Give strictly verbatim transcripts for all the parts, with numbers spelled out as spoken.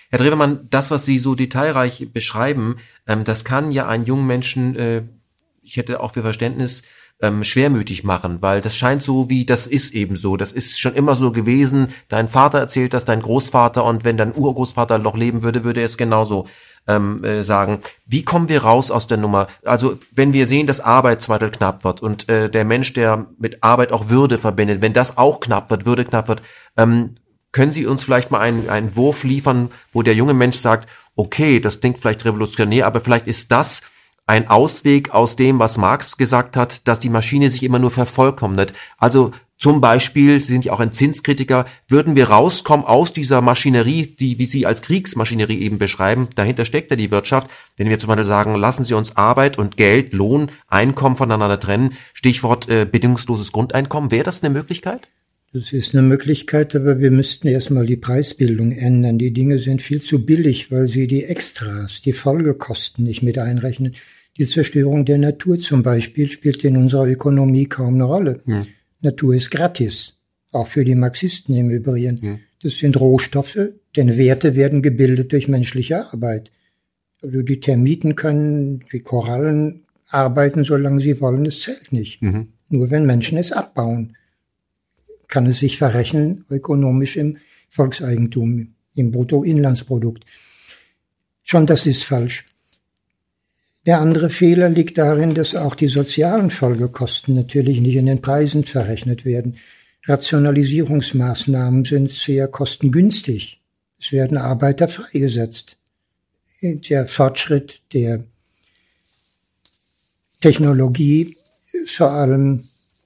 Herr Drewermann, das, was Sie so detailreich beschreiben, ähm, das kann ja einen jungen Menschen, äh, ich hätte auch für Verständnis, ähm, schwermütig machen, weil das scheint so wie, das ist eben so, das ist schon immer so gewesen, dein Vater erzählt das, dein Großvater, und wenn dein Urgroßvater noch leben würde, würde er es genauso ähm, äh, sagen. Wie kommen wir raus aus der Nummer? Also wenn wir sehen, dass Arbeit zum Beispiel knapp wird und äh, der Mensch, der mit Arbeit auch Würde verbindet, wenn das auch knapp wird, Würde knapp wird, ähm, können Sie uns vielleicht mal einen, einen Wurf liefern, wo der junge Mensch sagt, okay, das klingt vielleicht revolutionär, aber vielleicht ist das ein Ausweg aus dem, was Marx gesagt hat, dass die Maschine sich immer nur vervollkommnet. Also zum Beispiel, Sie sind ja auch ein Zinskritiker, würden wir rauskommen aus dieser Maschinerie, die, wie Sie als Kriegsmaschinerie eben beschreiben, dahinter steckt ja die Wirtschaft, wenn wir zum Beispiel sagen, lassen Sie uns Arbeit und Geld, Lohn, Einkommen voneinander trennen, Stichwort äh, bedingungsloses Grundeinkommen, wäre das eine Möglichkeit? Das ist eine Möglichkeit, aber wir müssten erstmal die Preisbildung ändern. Die Dinge sind viel zu billig, weil sie die Extras, die Folgekosten nicht mit einrechnen. Die Zerstörung der Natur zum Beispiel spielt in unserer Ökonomie kaum eine Rolle. Hm. Natur ist gratis, auch für die Marxisten im Übrigen. Hm. Das sind Rohstoffe, denn Werte werden gebildet durch menschliche Arbeit. Also die Termiten können, die Korallen arbeiten, solange sie wollen, es zählt nicht. Mhm. Nur wenn Menschen es abbauen, kann es sich verrechnen, ökonomisch im Volkseigentum, im Bruttoinlandsprodukt. Schon das ist falsch. Der andere Fehler liegt darin, dass auch die sozialen Folgekosten natürlich nicht in den Preisen verrechnet werden. Rationalisierungsmaßnahmen sind sehr kostengünstig. Es werden Arbeiter freigesetzt. Der Fortschritt der Technologie, vor allem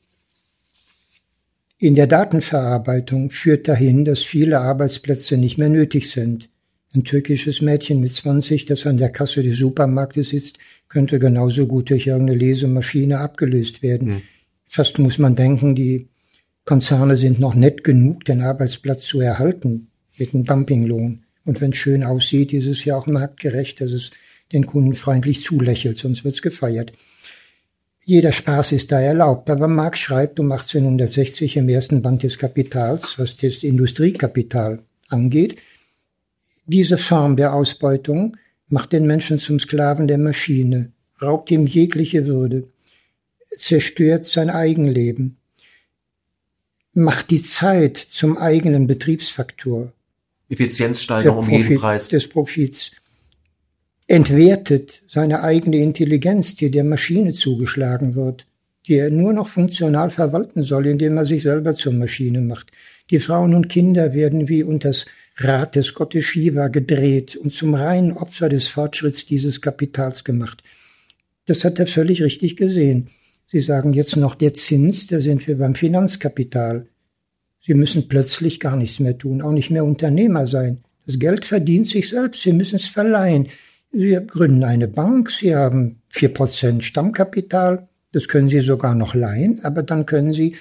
in der Datenverarbeitung, führt dahin, dass viele Arbeitsplätze nicht mehr nötig sind. Ein türkisches Mädchen mit zwanzig, das an der Kasse des Supermarktes sitzt, könnte genauso gut durch irgendeine Lesemaschine abgelöst werden. Mhm. Fast muss man denken, die Konzerne sind noch nett genug, den Arbeitsplatz zu erhalten mit einem Dumpinglohn. Und wenn es schön aussieht, ist es ja auch marktgerecht, dass es den Kunden freundlich zulächelt, sonst wird's gefeiert. Jeder Spaß ist da erlaubt, aber Marx schreibt um achtzehnhundertsechzig im ersten Band des Kapitals, was das Industriekapital angeht, diese Form der Ausbeutung macht den Menschen zum Sklaven der Maschine, raubt ihm jegliche Würde, zerstört sein Eigenleben, macht die Zeit zum eigenen Betriebsfaktor. Effizienzsteigerung um jeden Preis. Des Profits. Entwertet seine eigene Intelligenz, die der Maschine zugeschlagen wird, die er nur noch funktional verwalten soll, indem er sich selber zur Maschine macht. Die Frauen und Kinder werden wie unters Rad des Gottes Shiva gedreht und zum reinen Opfer des Fortschritts dieses Kapitals gemacht. Das hat er völlig richtig gesehen. Sie sagen jetzt noch der Zins, da sind wir beim Finanzkapital. Sie müssen plötzlich gar nichts mehr tun, auch nicht mehr Unternehmer sein. Das Geld verdient sich selbst, Sie müssen es verleihen. Sie gründen eine Bank, Sie haben vier Prozent Stammkapital, das können Sie sogar noch leihen, aber dann können Sie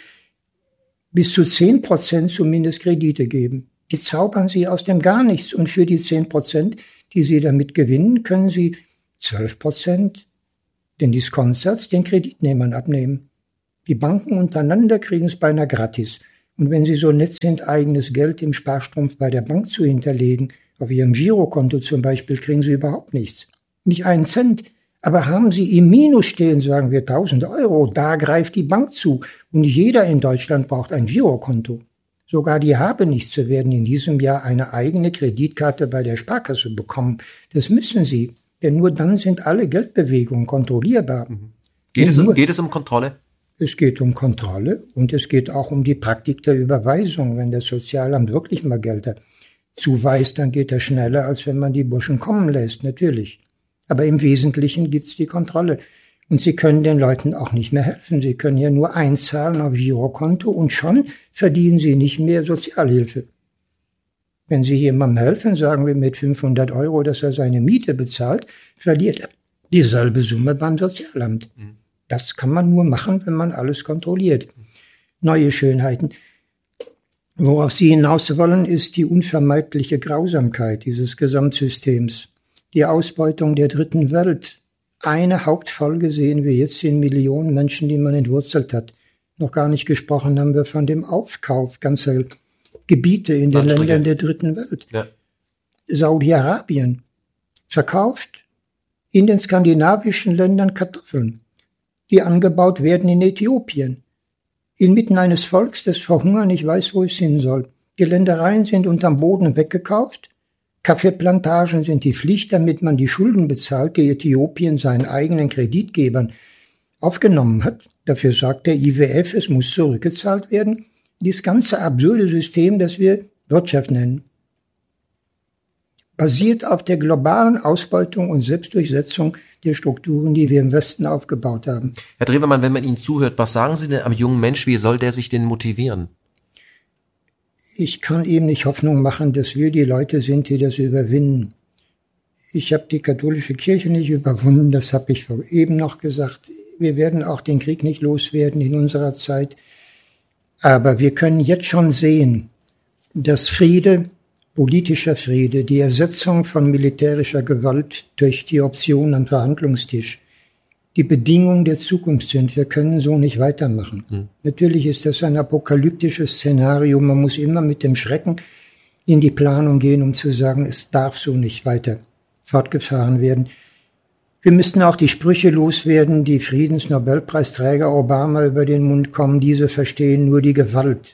bis zu zehn Prozent zumindest Kredite geben. Die zaubern Sie aus dem Garnichts und für die zehn Prozent, die Sie damit gewinnen, können Sie zwölf Prozent den Diskontsatz den Kreditnehmern abnehmen. Die Banken untereinander kriegen es beinahe gratis. Und wenn Sie so nett sind, eigenes Geld im Sparstrumpf bei der Bank zu hinterlegen, auf Ihrem Girokonto zum Beispiel, kriegen Sie überhaupt nichts. Nicht einen Cent. Aber haben Sie im Minus stehen, sagen wir tausend Euro, da greift die Bank zu. Und jeder in Deutschland braucht ein Girokonto. Sogar die Habenichtse werden in diesem Jahr eine eigene Kreditkarte bei der Sparkasse bekommen. Das müssen sie, denn nur dann sind alle Geldbewegungen kontrollierbar. Mhm. Geht, es um, geht es um Kontrolle? Es geht um Kontrolle und es geht auch um die Praktik der Überweisung. Wenn das Sozialamt wirklich mal Gelder zuweist, dann geht das schneller, als wenn man die Burschen kommen lässt, natürlich. Aber im Wesentlichen gibt's die Kontrolle. Und Sie können den Leuten auch nicht mehr helfen. Sie können ja nur einzahlen auf Girokonto und schon verdienen Sie nicht mehr Sozialhilfe. Wenn Sie jemandem helfen, sagen wir mit fünfhundert Euro, dass er seine Miete bezahlt, verliert er dieselbe Summe beim Sozialamt. Mhm. Das kann man nur machen, wenn man alles kontrolliert. Neue Schönheiten. Worauf Sie hinaus wollen, ist die unvermeidliche Grausamkeit dieses Gesamtsystems. Die Ausbeutung der dritten Welt. Eine Hauptfolge sehen wir jetzt in Millionen Menschen, die man entwurzelt hat. Noch gar nicht gesprochen haben wir von dem Aufkauf ganzer Gebiete in den Ländern der dritten Welt. Ja. Saudi-Arabien verkauft in den skandinavischen Ländern Kartoffeln, die angebaut werden in Äthiopien, inmitten eines Volks, das vor Hunger nicht weiß, wo es hin soll. Die Ländereien sind unterm Boden weggekauft, Kaffeeplantagen sind die Pflicht, damit man die Schulden bezahlt, die Äthiopien seinen eigenen Kreditgebern aufgenommen hat. Dafür sagt der I W F, es muss zurückgezahlt werden. Dieses ganze absurde System, das wir Wirtschaft nennen, basiert auf der globalen Ausbeutung und Selbstdurchsetzung der Strukturen, die wir im Westen aufgebaut haben. Herr Drewermann, wenn man Ihnen zuhört, was sagen Sie denn am jungen Mensch, wie soll der sich denn motivieren? Ich kann ihm nicht Hoffnung machen, dass wir die Leute sind, die das überwinden. Ich habe die katholische Kirche nicht überwunden, das habe ich eben noch gesagt. Wir werden auch den Krieg nicht loswerden in unserer Zeit. Aber wir können jetzt schon sehen, dass Friede, politischer Friede, die Ersetzung von militärischer Gewalt durch die Option am Verhandlungstisch, die Bedingungen der Zukunft sind. Wir können so nicht weitermachen. Hm. Natürlich ist das ein apokalyptisches Szenario. Man muss immer mit dem Schrecken in die Planung gehen, um zu sagen, es darf so nicht weiter fortgefahren werden. Wir müssten auch die Sprüche loswerden, die Friedensnobelpreisträger Obama über den Mund kommen. Diese verstehen nur die Gewalt.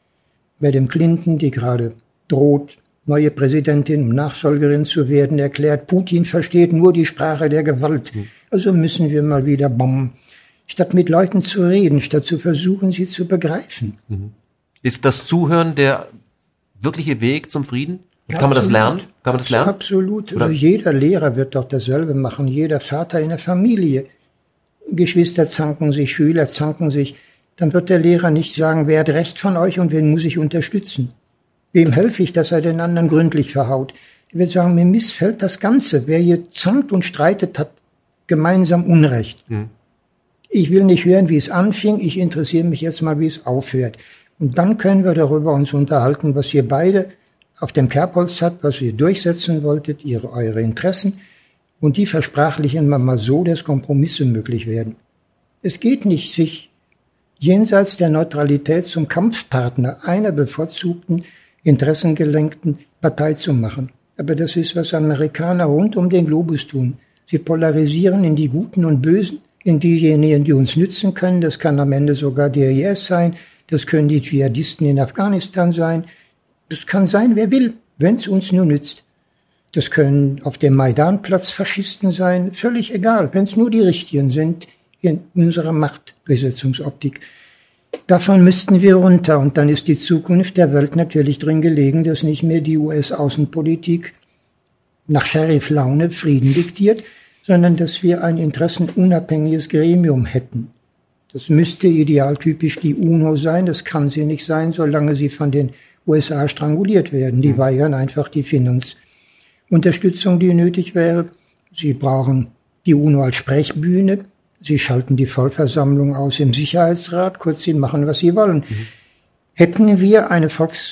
Bei dem Clinton, die gerade droht, neue Präsidentin und Nachfolgerin zu werden, erklärt, Putin versteht nur die Sprache der Gewalt. Mhm. Also müssen wir mal wieder bomben. Statt mit Leuten zu reden, statt zu versuchen, sie zu begreifen. Mhm. Ist das Zuhören der wirkliche Weg zum Frieden? Ja, Kann man absolut. das lernen? Kann man das lernen? Absolut. Oder? Also jeder Lehrer wird doch dasselbe machen, jeder Vater in der Familie. Geschwister zanken sich, Schüler zanken sich. Dann wird der Lehrer nicht sagen, wer hat Recht von euch und wen muss ich unterstützen? Wem helfe ich, dass er den anderen gründlich verhaut? Er wird sagen, mir missfällt das Ganze. Wer hier zankt und streitet, hat gemeinsam Unrecht. Hm. Ich will nicht hören, wie es anfing. Ich interessiere mich jetzt mal, wie es aufhört. Und dann können wir darüber uns unterhalten, was ihr beide auf dem Kerbholz habt, was ihr durchsetzen wolltet, ihre, eure Interessen. Und die versprachlichen wir mal so, dass Kompromisse möglich werden. Es geht nicht, sich jenseits der Neutralität zum Kampfpartner einer bevorzugten, interessengelenkten Partei zu machen. Aber das ist, was Amerikaner rund um den Globus tun. Sie polarisieren in die Guten und Bösen, in diejenigen, die uns nützen können. Das kann am Ende sogar der I S sein. Das können die Dschihadisten in Afghanistan sein. Das kann sein, wer will, wenn es uns nur nützt. Das können auf dem Maidanplatz Faschisten sein. Völlig egal, wenn es nur die Richtigen sind in unserer Machtbesetzungsoptik. Davon müssten wir runter. Und dann ist die Zukunft der Welt natürlich drin gelegen, dass nicht mehr die U S-Außenpolitik nach Sheriff-Laune Frieden diktiert, sondern dass wir ein interessenunabhängiges Gremium hätten. Das müsste idealtypisch die UNO sein. Das kann sie nicht sein, solange sie von den U S A stranguliert werden. Die weigern einfach die Finanzunterstützung, die nötig wäre. Sie brauchen die UNO als Sprechbühne. Sie schalten die Vollversammlung aus im Sicherheitsrat. Kurz, sie machen, was sie wollen. Mhm. Hätten wir eine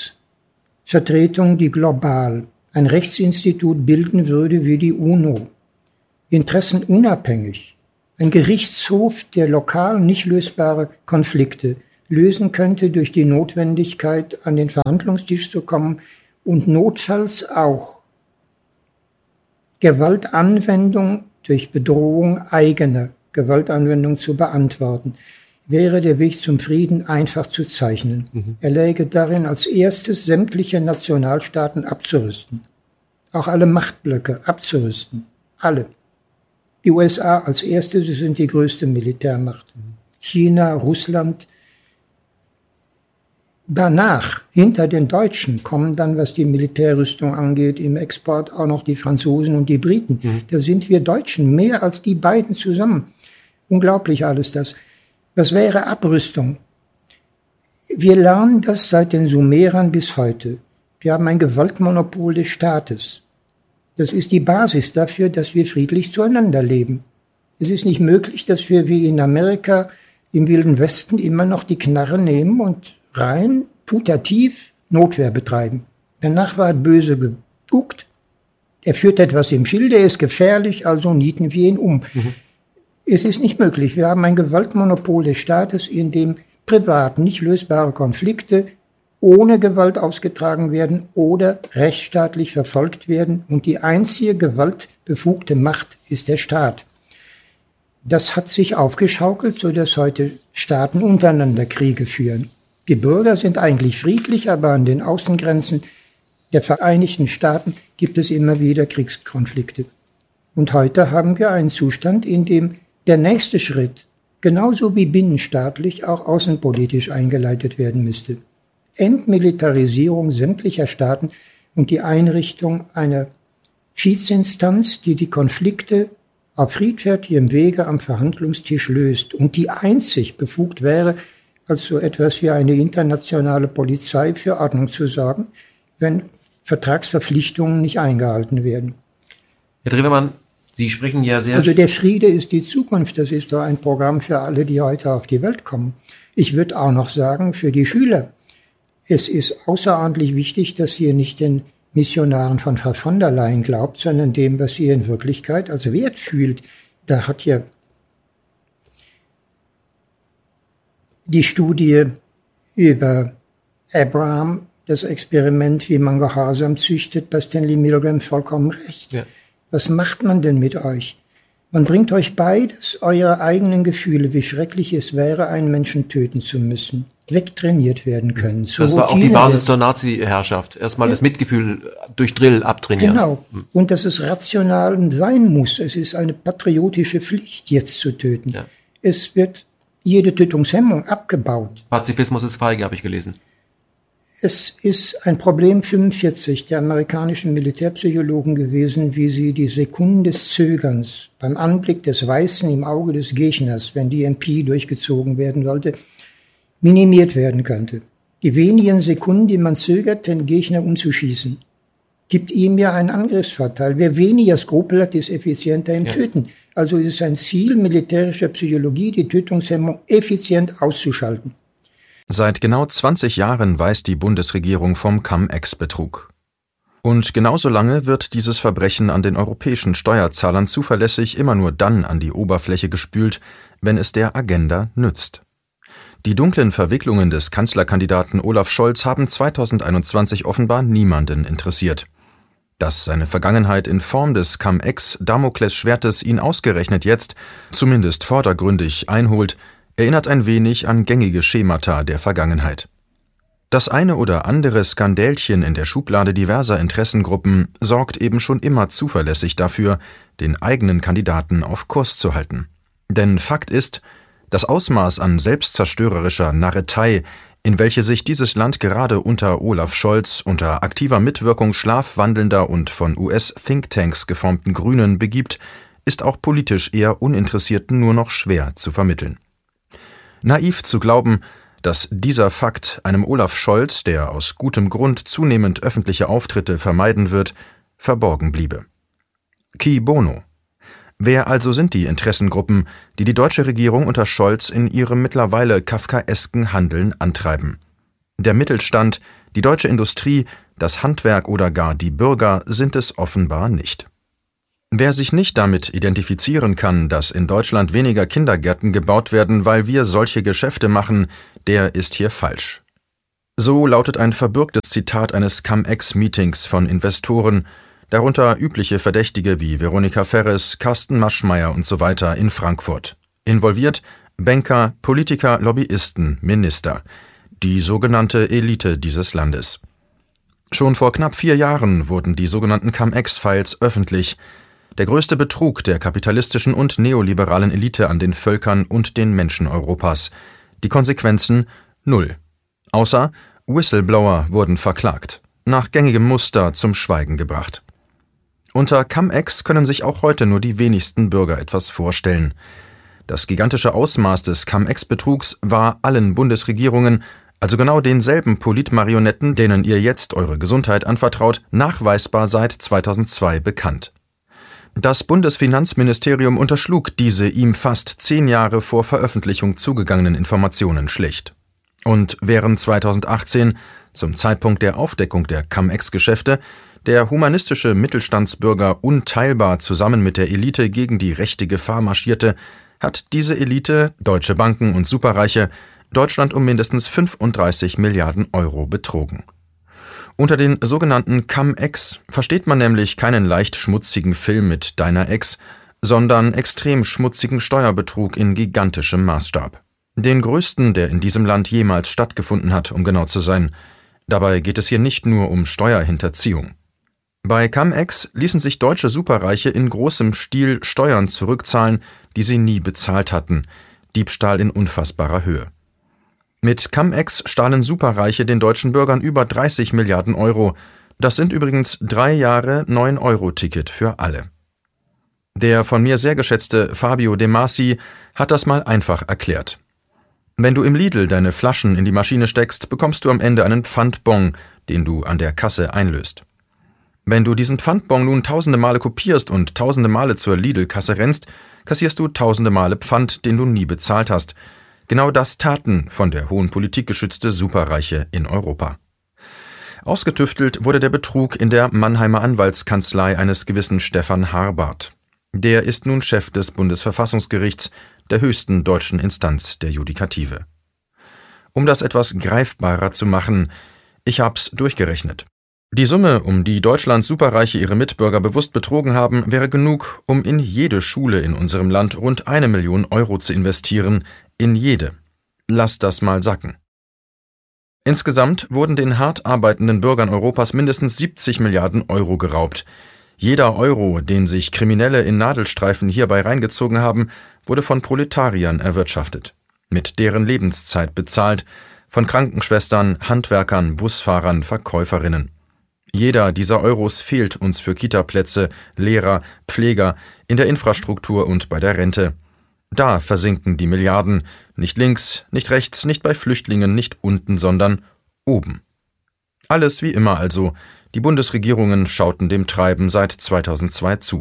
Volksvertretung, die global ein Rechtsinstitut bilden würde wie die UNO, interessenunabhängig, ein Gerichtshof, der lokal nicht lösbare Konflikte lösen könnte durch die Notwendigkeit, an den Verhandlungstisch zu kommen und notfalls auch Gewaltanwendung durch Bedrohung eigener Gewaltanwendung zu beantworten, wäre der Weg zum Frieden einfach zu zeichnen. Mhm. Er läge darin, als erstes sämtliche Nationalstaaten abzurüsten. Auch alle Machtblöcke abzurüsten. Alle. Die U S A als erste, sie sind die größte Militärmacht. Mhm. China, Russland. Danach, hinter den Deutschen, kommen dann, was die Militärrüstung angeht, im Export auch noch die Franzosen und die Briten. Mhm. Da sind wir Deutschen mehr als die beiden zusammen. Unglaublich alles das. Was wäre Abrüstung? Wir lernen das seit den Sumerern bis heute. Wir haben ein Gewaltmonopol des Staates. Das ist die Basis dafür, dass wir friedlich zueinander leben. Es ist nicht möglich, dass wir wie in Amerika im Wilden Westen immer noch die Knarre nehmen und rein putativ Notwehr betreiben. Der Nachbar hat böse geguckt. Er führt etwas im Schilde, er ist gefährlich, also nieten wir ihn um. Mhm. Es ist nicht möglich. Wir haben ein Gewaltmonopol des Staates, in dem privat nicht lösbare Konflikte ohne Gewalt ausgetragen werden oder rechtsstaatlich verfolgt werden. Und die einzige gewaltbefugte Macht ist der Staat. Das hat sich aufgeschaukelt, sodass heute Staaten untereinander Kriege führen. Die Bürger sind eigentlich friedlich, aber an den Außengrenzen der Vereinigten Staaten gibt es immer wieder Kriegskonflikte. Und heute haben wir einen Zustand, in dem der nächste Schritt genauso wie binnenstaatlich auch außenpolitisch eingeleitet werden müsste. Entmilitarisierung sämtlicher Staaten und die Einrichtung einer Schießinstanz, die die Konflikte auf friedfertigem Wege am Verhandlungstisch löst und die einzig befugt wäre, als so etwas wie eine internationale Polizei für Ordnung zu sorgen, wenn Vertragsverpflichtungen nicht eingehalten werden. Herr Drewermann, Sie sprechen ja sehr... Also der Friede ist die Zukunft. Das ist doch ein Programm für alle, die heute auf die Welt kommen. Ich würde auch noch sagen, für die Schüler. Es ist außerordentlich wichtig, dass ihr nicht den Missionaren von Frau von der Leyen glaubt, sondern dem, was ihr in Wirklichkeit als Wert fühlt. Da hat ja die Studie über Abraham, das Experiment, wie man Gehorsam züchtet, bei Stanley Milgram vollkommen recht. Ja. Was macht man denn mit euch? Man bringt euch beides, eure eigenen Gefühle, wie schrecklich es wäre, einen Menschen töten zu müssen, wegtrainiert werden können. Das war auch die Basis zur Nazi-Herrschaft. Erstmal ja. das Mitgefühl durch Drill abtrainieren. Genau. Und dass es rational sein muss. Es ist eine patriotische Pflicht, jetzt zu töten. Ja. Es wird jede Tötungshemmung abgebaut. Pazifismus ist feige, habe ich gelesen. Es ist ein Problem fünfundvierzig der amerikanischen Militärpsychologen gewesen, wie sie die Sekunden des Zögerns beim Anblick des Weißen im Auge des Gegners, wenn die M P durchgezogen werden sollte, minimiert werden könnte. Die wenigen Sekunden, die man zögert, den Gegner umzuschießen, gibt ihm ja einen Angriffsvorteil. Wer weniger Skrupel hat, ist effizienter im ja. Töten. Also ist es ein Ziel militärischer Psychologie, die Tötungshemmung effizient auszuschalten. Seit genau zwanzig Jahren weiß die Bundesregierung vom Cum-Ex-Betrug. Und genauso lange wird dieses Verbrechen an den europäischen Steuerzahlern zuverlässig immer nur dann an die Oberfläche gespült, wenn es der Agenda nützt. Die dunklen Verwicklungen des Kanzlerkandidaten Olaf Scholz haben zweitausendeinundzwanzig offenbar niemanden interessiert. Dass seine Vergangenheit in Form des Cum-Ex-Damoklesschwertes ihn ausgerechnet jetzt, zumindest vordergründig, einholt, erinnert ein wenig an gängige Schemata der Vergangenheit. Das eine oder andere Skandälchen in der Schublade diverser Interessengruppen sorgt eben schon immer zuverlässig dafür, den eigenen Kandidaten auf Kurs zu halten. Denn Fakt ist, das Ausmaß an selbstzerstörerischer Narretei, in welche sich dieses Land gerade unter Olaf Scholz unter aktiver Mitwirkung schlafwandelnder und von U S-Thinktanks geformten Grünen begibt, ist auch politisch eher Uninteressierten nur noch schwer zu vermitteln. Naiv zu glauben, dass dieser Fakt einem Olaf Scholz, der aus gutem Grund zunehmend öffentliche Auftritte vermeiden wird, verborgen bliebe. Qui bono? Wer also sind die Interessengruppen, die die deutsche Regierung unter Scholz in ihrem mittlerweile kafkaesken Handeln antreiben? Der Mittelstand, die deutsche Industrie, das Handwerk oder gar die Bürger sind es offenbar nicht. Wer sich nicht damit identifizieren kann, dass in Deutschland weniger Kindergärten gebaut werden, weil wir solche Geschäfte machen, der ist hier falsch. So lautet ein verbürgtes Zitat eines Cum-Ex-Meetings von Investoren, darunter übliche Verdächtige wie Veronika Ferres, Carsten Maschmeyer und so weiter in Frankfurt. Involviert Banker, Politiker, Lobbyisten, Minister, die sogenannte Elite dieses Landes. Schon vor knapp vier Jahren wurden die sogenannten Cum-Ex-Files öffentlich, der größte Betrug der kapitalistischen und neoliberalen Elite an den Völkern und den Menschen Europas. Die Konsequenzen null. Außer Whistleblower wurden verklagt, nach gängigem Muster zum Schweigen gebracht. Unter Cum-Ex können sich auch heute nur die wenigsten Bürger etwas vorstellen. Das gigantische Ausmaß des Cum-Ex-Betrugs war allen Bundesregierungen, also genau denselben Politmarionetten, denen ihr jetzt eure Gesundheit anvertraut, nachweisbar seit zweitausendzwei bekannt. Das Bundesfinanzministerium unterschlug diese ihm fast zehn Jahre vor Veröffentlichung zugegangenen Informationen schlicht. Und während zweitausendachtzehn, zum Zeitpunkt der Aufdeckung der Cum-Ex-Geschäfte, der humanistische Mittelstandsbürger unteilbar zusammen mit der Elite gegen die rechte Gefahr marschierte, hat diese Elite, deutsche Banken und Superreiche, Deutschland um mindestens fünfunddreißig Milliarden Euro betrogen. Unter den sogenannten Cum-Ex versteht man nämlich keinen leicht schmutzigen Film mit deiner Ex, sondern extrem schmutzigen Steuerbetrug in gigantischem Maßstab. Den größten, der in diesem Land jemals stattgefunden hat, um genau zu sein. Dabei geht es hier nicht nur um Steuerhinterziehung. Bei Cum-Ex ließen sich deutsche Superreiche in großem Stil Steuern zurückzahlen, die sie nie bezahlt hatten. Diebstahl in unfassbarer Höhe. Mit Cum-Ex stahlen Superreiche den deutschen Bürgern über dreißig Milliarden Euro. Das sind übrigens drei Jahre neun Euro Ticket für alle. Der von mir sehr geschätzte Fabio De Masi hat das mal einfach erklärt. Wenn du im Lidl deine Flaschen in die Maschine steckst, bekommst du am Ende einen Pfandbon, den du an der Kasse einlöst. Wenn du diesen Pfandbon nun tausende Male kopierst und tausende Male zur Lidl-Kasse rennst, kassierst du tausende Male Pfand, den du nie bezahlt hast. Genau das taten von der hohen Politik geschützte Superreiche in Europa. Ausgetüftelt wurde der Betrug in der Mannheimer Anwaltskanzlei eines gewissen Stefan Harbart. Der ist nun Chef des Bundesverfassungsgerichts, der höchsten deutschen Instanz der Judikative. Um das etwas greifbarer zu machen, ich hab's durchgerechnet. Die Summe, um die Deutschlands Superreiche ihre Mitbürger bewusst betrogen haben, wäre genug, um in jede Schule in unserem Land rund eine Million Euro zu investieren, in jede. Lass das mal sacken. Insgesamt wurden den hart arbeitenden Bürgern Europas mindestens siebzig Milliarden Euro geraubt. Jeder Euro, den sich Kriminelle in Nadelstreifen hierbei reingezogen haben, wurde von Proletariern erwirtschaftet, mit deren Lebenszeit bezahlt, von Krankenschwestern, Handwerkern, Busfahrern, Verkäuferinnen. Jeder dieser Euros fehlt uns für Kitaplätze, Lehrer, Pfleger, in der Infrastruktur und bei der Rente. Da versinken die Milliarden, nicht links, nicht rechts, nicht bei Flüchtlingen, nicht unten, sondern oben. Alles wie immer also, die Bundesregierungen schauten dem Treiben seit zweitausendzwei zu.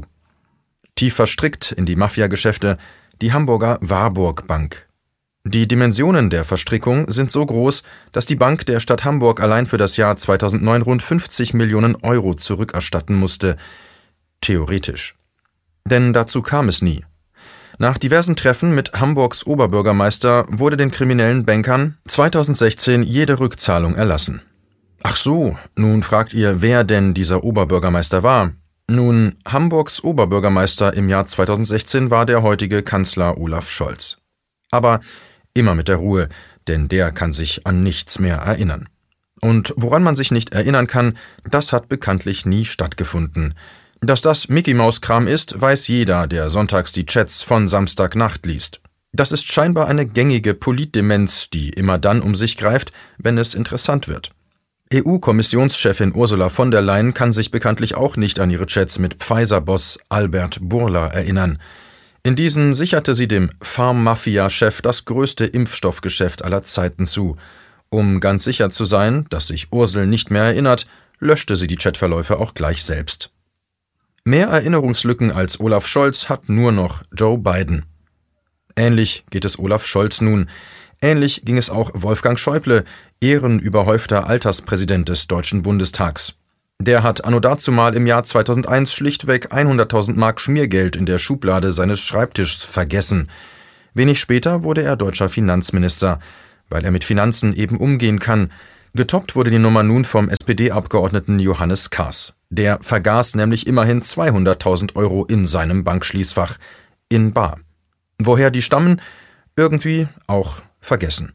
Tief verstrickt in die Mafiageschäfte die Hamburger Warburg Bank. Die Dimensionen der Verstrickung sind so groß, dass die Bank der Stadt Hamburg allein für das Jahr zweitausendneun rund fünfzig Millionen Euro zurückerstatten musste. Theoretisch. Denn dazu kam es nie. Nach diversen Treffen mit Hamburgs Oberbürgermeister wurde den kriminellen Bankern zweitausendsechzehn jede Rückzahlung erlassen. Ach so, nun fragt ihr, wer denn dieser Oberbürgermeister war? Nun, Hamburgs Oberbürgermeister im Jahr zweitausendsechzehn war der heutige Kanzler Olaf Scholz. Aber immer mit der Ruhe, denn der kann sich an nichts mehr erinnern. Und woran man sich nicht erinnern kann, das hat bekanntlich nie stattgefunden. Dass das Mickey-Maus-Kram ist, weiß jeder, der sonntags die Chats von Samstagnacht liest. Das ist scheinbar eine gängige Politdemenz, die immer dann um sich greift, wenn es interessant wird. E U-Kommissionschefin Ursula von der Leyen kann sich bekanntlich auch nicht an ihre Chats mit Pfizer-Boss Albert Bourla erinnern. In diesen sicherte sie dem Pharm-Mafia-Chef das größte Impfstoffgeschäft aller Zeiten zu. Um ganz sicher zu sein, dass sich Ursel nicht mehr erinnert, löschte sie die Chatverläufe auch gleich selbst. Mehr Erinnerungslücken als Olaf Scholz hat nur noch Joe Biden. Ähnlich geht es Olaf Scholz nun. Ähnlich ging es auch Wolfgang Schäuble, ehrenüberhäufter Alterspräsident des Deutschen Bundestags. Der hat anno dazumal im Jahr zweitausendeins schlichtweg hunderttausend Mark Schmiergeld in der Schublade seines Schreibtischs vergessen. Wenig später wurde er deutscher Finanzminister, weil er mit Finanzen eben umgehen kann. Getoppt wurde die Nummer nun vom S P D-Abgeordneten Johannes Kahrs. Der vergaß nämlich immerhin zweihunderttausend Euro in seinem Bankschließfach, in bar. Woher die stammen? Irgendwie auch vergessen.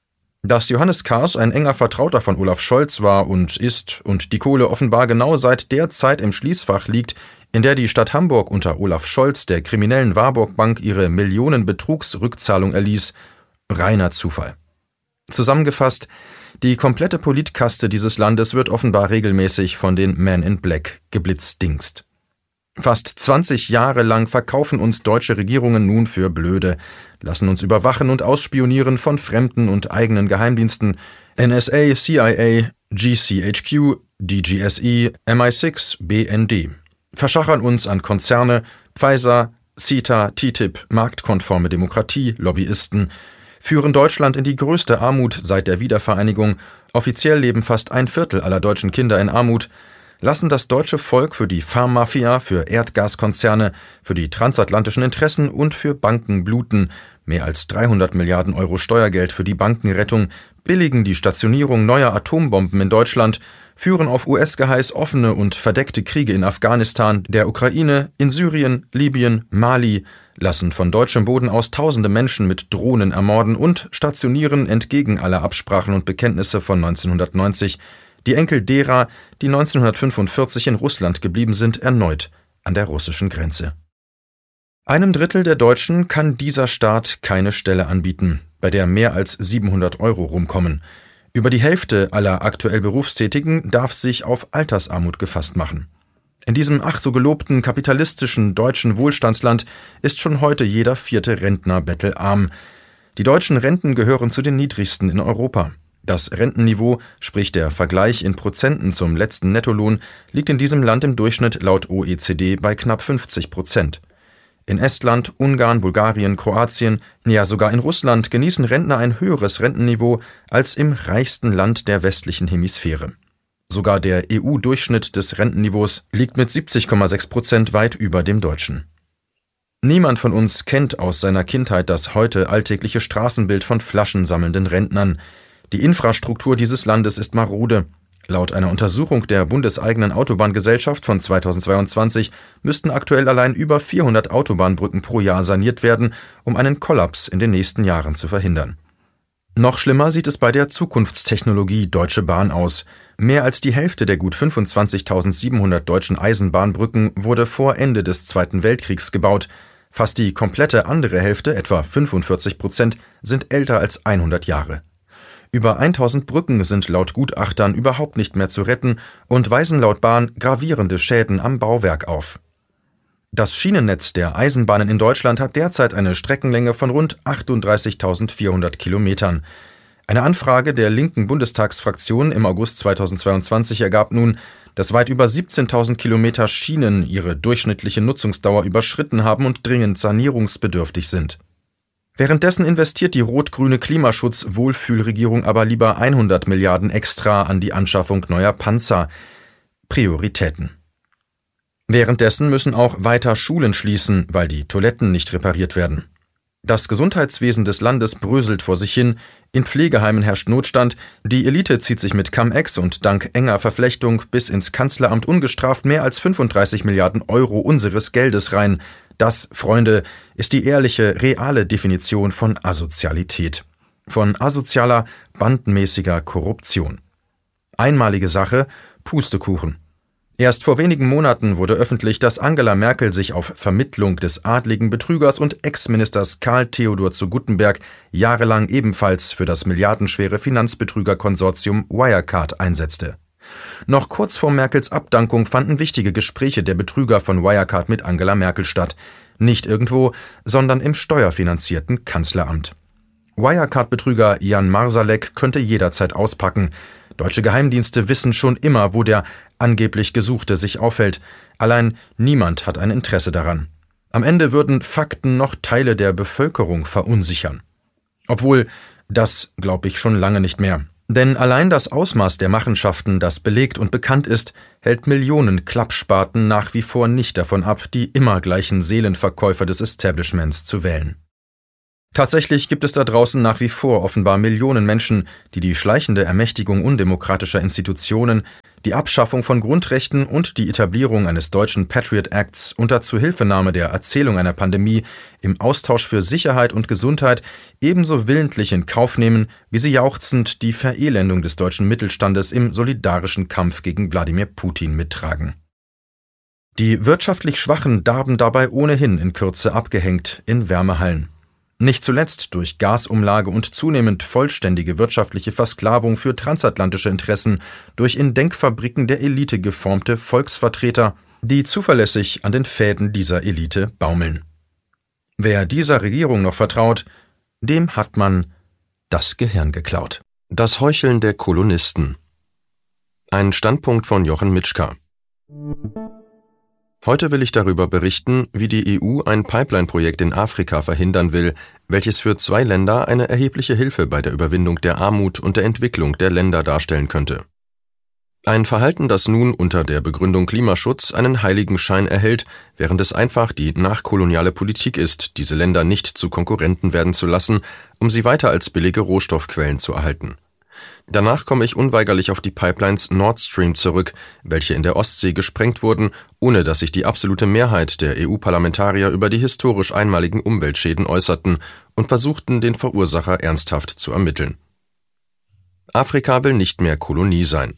Dass Johannes Kahrs ein enger Vertrauter von Olaf Scholz war und ist und die Kohle offenbar genau seit der Zeit im Schließfach liegt, in der die Stadt Hamburg unter Olaf Scholz der kriminellen Warburg Bank ihre Millionenbetrugsrückzahlung erließ, reiner Zufall. Zusammengefasst, die komplette Politkaste dieses Landes wird offenbar regelmäßig von den Men in Black geblitzdingst. Fast zwanzig Jahre lang verkaufen uns deutsche Regierungen nun für blöde, lassen uns überwachen und ausspionieren von fremden und eigenen Geheimdiensten, N S A, C I A, G C H Q, D G S E, M I sechs, B N D, verschachern uns an Konzerne, Pfizer, CETA, T T I P, marktkonforme Demokratie, Lobbyisten, führen Deutschland in die größte Armut seit der Wiedervereinigung, offiziell leben fast ein Viertel aller deutschen Kinder in Armut, lassen das deutsche Volk für die Pharmafia, für Erdgaskonzerne, für die transatlantischen Interessen und für Banken bluten, mehr als dreihundert Milliarden Euro Steuergeld für die Bankenrettung, billigen die Stationierung neuer Atombomben in Deutschland, führen auf U S-Geheiß offene und verdeckte Kriege in Afghanistan, der Ukraine, in Syrien, Libyen, Mali, lassen von deutschem Boden aus tausende Menschen mit Drohnen ermorden und stationieren entgegen aller Absprachen und Bekenntnisse von neunzehnhundertneunzig die Enkel derer, die neunzehnhundertfünfundvierzig in Russland geblieben sind, erneut an der russischen Grenze. Einem Drittel der Deutschen kann dieser Staat keine Stelle anbieten, bei der mehr als siebenhundert Euro rumkommen. Über die Hälfte aller aktuell Berufstätigen darf sich auf Altersarmut gefasst machen. In diesem ach so gelobten kapitalistischen deutschen Wohlstandsland ist schon heute jeder vierte Rentner bettelarm. Die deutschen Renten gehören zu den niedrigsten in Europa. Das Rentenniveau, sprich der Vergleich in Prozenten zum letzten Nettolohn, liegt in diesem Land im Durchschnitt laut O E C D bei knapp fünfzig Prozent. In Estland, Ungarn, Bulgarien, Kroatien, ja sogar in Russland genießen Rentner ein höheres Rentenniveau als im reichsten Land der westlichen Hemisphäre. Sogar der E U-Durchschnitt des Rentenniveaus liegt mit siebzig Komma sechs Prozent weit über dem deutschen. Niemand von uns kennt aus seiner Kindheit das heute alltägliche Straßenbild von flaschensammelnden Rentnern. Die Infrastruktur dieses Landes ist marode. Laut einer Untersuchung der bundeseigenen Autobahngesellschaft von zweitausendzweiundzwanzig müssten aktuell allein über vierhundert Autobahnbrücken pro Jahr saniert werden, um einen Kollaps in den nächsten Jahren zu verhindern. Noch schlimmer sieht es bei der Zukunftstechnologie Deutsche Bahn aus. Mehr als die Hälfte der gut fünfundzwanzigtausendsiebenhundert deutschen Eisenbahnbrücken wurde vor Ende des Zweiten Weltkriegs gebaut. Fast die komplette andere Hälfte, etwa fünfundvierzig Prozent, sind älter als hundert Jahre. Über tausend Brücken sind laut Gutachtern überhaupt nicht mehr zu retten und weisen laut Bahn gravierende Schäden am Bauwerk auf. Das Schienennetz der Eisenbahnen in Deutschland hat derzeit eine Streckenlänge von rund achtunddreißigtausendvierhundert Kilometern. Eine Anfrage der linken Bundestagsfraktion im August zweitausendzweiundzwanzig ergab nun, dass weit über siebzehntausend Kilometer Schienen ihre durchschnittliche Nutzungsdauer überschritten haben und dringend sanierungsbedürftig sind. Währenddessen investiert die rot-grüne Klimaschutz-Wohlfühlregierung aber lieber hundert Milliarden extra an die Anschaffung neuer Panzer. Prioritäten. Währenddessen müssen auch weiter Schulen schließen, weil die Toiletten nicht repariert werden. Das Gesundheitswesen des Landes bröselt vor sich hin, in Pflegeheimen herrscht Notstand, die Elite zieht sich mit Cum-Ex und dank enger Verflechtung bis ins Kanzleramt ungestraft mehr als fünfunddreißig Milliarden Euro unseres Geldes rein. Das, Freunde, ist die ehrliche, reale Definition von Asozialität. Von asozialer, bandenmäßiger Korruption. Einmalige Sache, Pustekuchen. Erst vor wenigen Monaten wurde öffentlich, dass Angela Merkel sich auf Vermittlung des adligen Betrügers und Ex-Ministers Karl Theodor zu Guttenberg jahrelang ebenfalls für das milliardenschwere Finanzbetrügerkonsortium Wirecard einsetzte. Noch kurz vor Merkels Abdankung fanden wichtige Gespräche der Betrüger von Wirecard mit Angela Merkel statt. Nicht irgendwo, sondern im steuerfinanzierten Kanzleramt. Wirecard-Betrüger Jan Marsalek könnte jederzeit auspacken. Deutsche Geheimdienste wissen schon immer, wo der angeblich Gesuchte sich aufhält. Allein niemand hat ein Interesse daran. Am Ende würden Fakten noch Teile der Bevölkerung verunsichern. Obwohl, das glaube ich schon lange nicht mehr. Denn allein das Ausmaß der Machenschaften, das belegt und bekannt ist, hält Millionen Klappspaten nach wie vor nicht davon ab, die immer gleichen Seelenverkäufer des Establishments zu wählen. Tatsächlich gibt es da draußen nach wie vor offenbar Millionen Menschen, die die schleichende Ermächtigung undemokratischer Institutionen, die Abschaffung von Grundrechten und die Etablierung eines deutschen Patriot Acts unter Zuhilfenahme der Erzählung einer Pandemie im Austausch für Sicherheit und Gesundheit ebenso willentlich in Kauf nehmen, wie sie jauchzend die Verelendung des deutschen Mittelstandes im solidarischen Kampf gegen Wladimir Putin mittragen. Die wirtschaftlich Schwachen darben dabei ohnehin in Kürze abgehängt in Wärmehallen. Nicht zuletzt durch Gasumlage und zunehmend vollständige wirtschaftliche Versklavung für transatlantische Interessen durch in Denkfabriken der Elite geformte Volksvertreter, die zuverlässig an den Fäden dieser Elite baumeln. Wer dieser Regierung noch vertraut, dem hat man das Gehirn geklaut. Das Heucheln der Kolonisten. Ein Standpunkt von Jochen Mitschka. Heute will ich darüber berichten, wie die E U ein Pipeline-Projekt in Afrika verhindern will, welches für zwei Länder eine erhebliche Hilfe bei der Überwindung der Armut und der Entwicklung der Länder darstellen könnte. Ein Verhalten, das nun unter der Begründung Klimaschutz einen Heiligenschein erhält, während es einfach die nachkoloniale Politik ist, diese Länder nicht zu Konkurrenten werden zu lassen, um sie weiter als billige Rohstoffquellen zu erhalten. Danach komme ich unweigerlich auf die Pipelines Nord Stream zurück, welche in der Ostsee gesprengt wurden, ohne dass sich die absolute Mehrheit der E U-Parlamentarier über die historisch einmaligen Umweltschäden äußerten und versuchten, den Verursacher ernsthaft zu ermitteln. Afrika will nicht mehr Kolonie sein.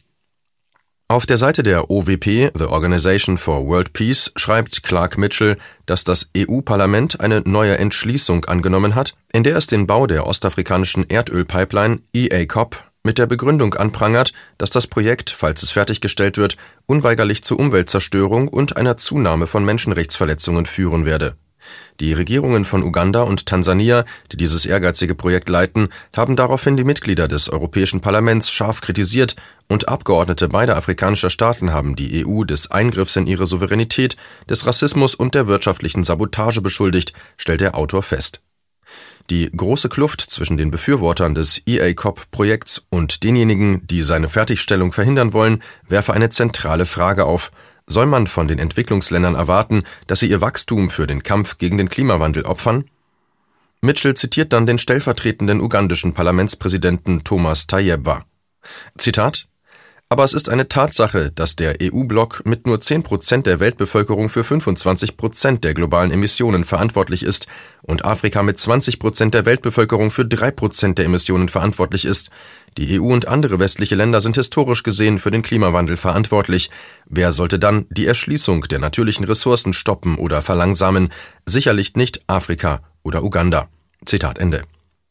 Auf der Seite der O W P, The Organization for World Peace, schreibt Clark Mitchell, dass das E U-Parlament eine neue Entschließung angenommen hat, in der es den Bau der ostafrikanischen Erdölpipeline E A C O P mit der Begründung anprangert, dass das Projekt, falls es fertiggestellt wird, unweigerlich zu Umweltzerstörung und einer Zunahme von Menschenrechtsverletzungen führen werde. Die Regierungen von Uganda und Tansania, die dieses ehrgeizige Projekt leiten, haben daraufhin die Mitglieder des Europäischen Parlaments scharf kritisiert und Abgeordnete beider afrikanischer Staaten haben die E U des Eingriffs in ihre Souveränität, des Rassismus und der wirtschaftlichen Sabotage beschuldigt, stellt der Autor fest. Die große Kluft zwischen den Befürwortern des E A C O P-Projekts und denjenigen, die seine Fertigstellung verhindern wollen, werfe eine zentrale Frage auf: Soll man von den Entwicklungsländern erwarten, dass sie ihr Wachstum für den Kampf gegen den Klimawandel opfern? Mitchell zitiert dann den stellvertretenden ugandischen Parlamentspräsidenten Thomas Tayebwa. Zitat: Aber es ist eine Tatsache, dass der E U-Block mit nur zehn Prozent der Weltbevölkerung für fünfundzwanzig Prozent der globalen Emissionen verantwortlich ist und Afrika mit zwanzig Prozent der Weltbevölkerung für drei Prozent der Emissionen verantwortlich ist. Die E U und andere westliche Länder sind historisch gesehen für den Klimawandel verantwortlich. Wer sollte dann die Erschließung der natürlichen Ressourcen stoppen oder verlangsamen? Sicherlich nicht Afrika oder Uganda. Zitat Ende.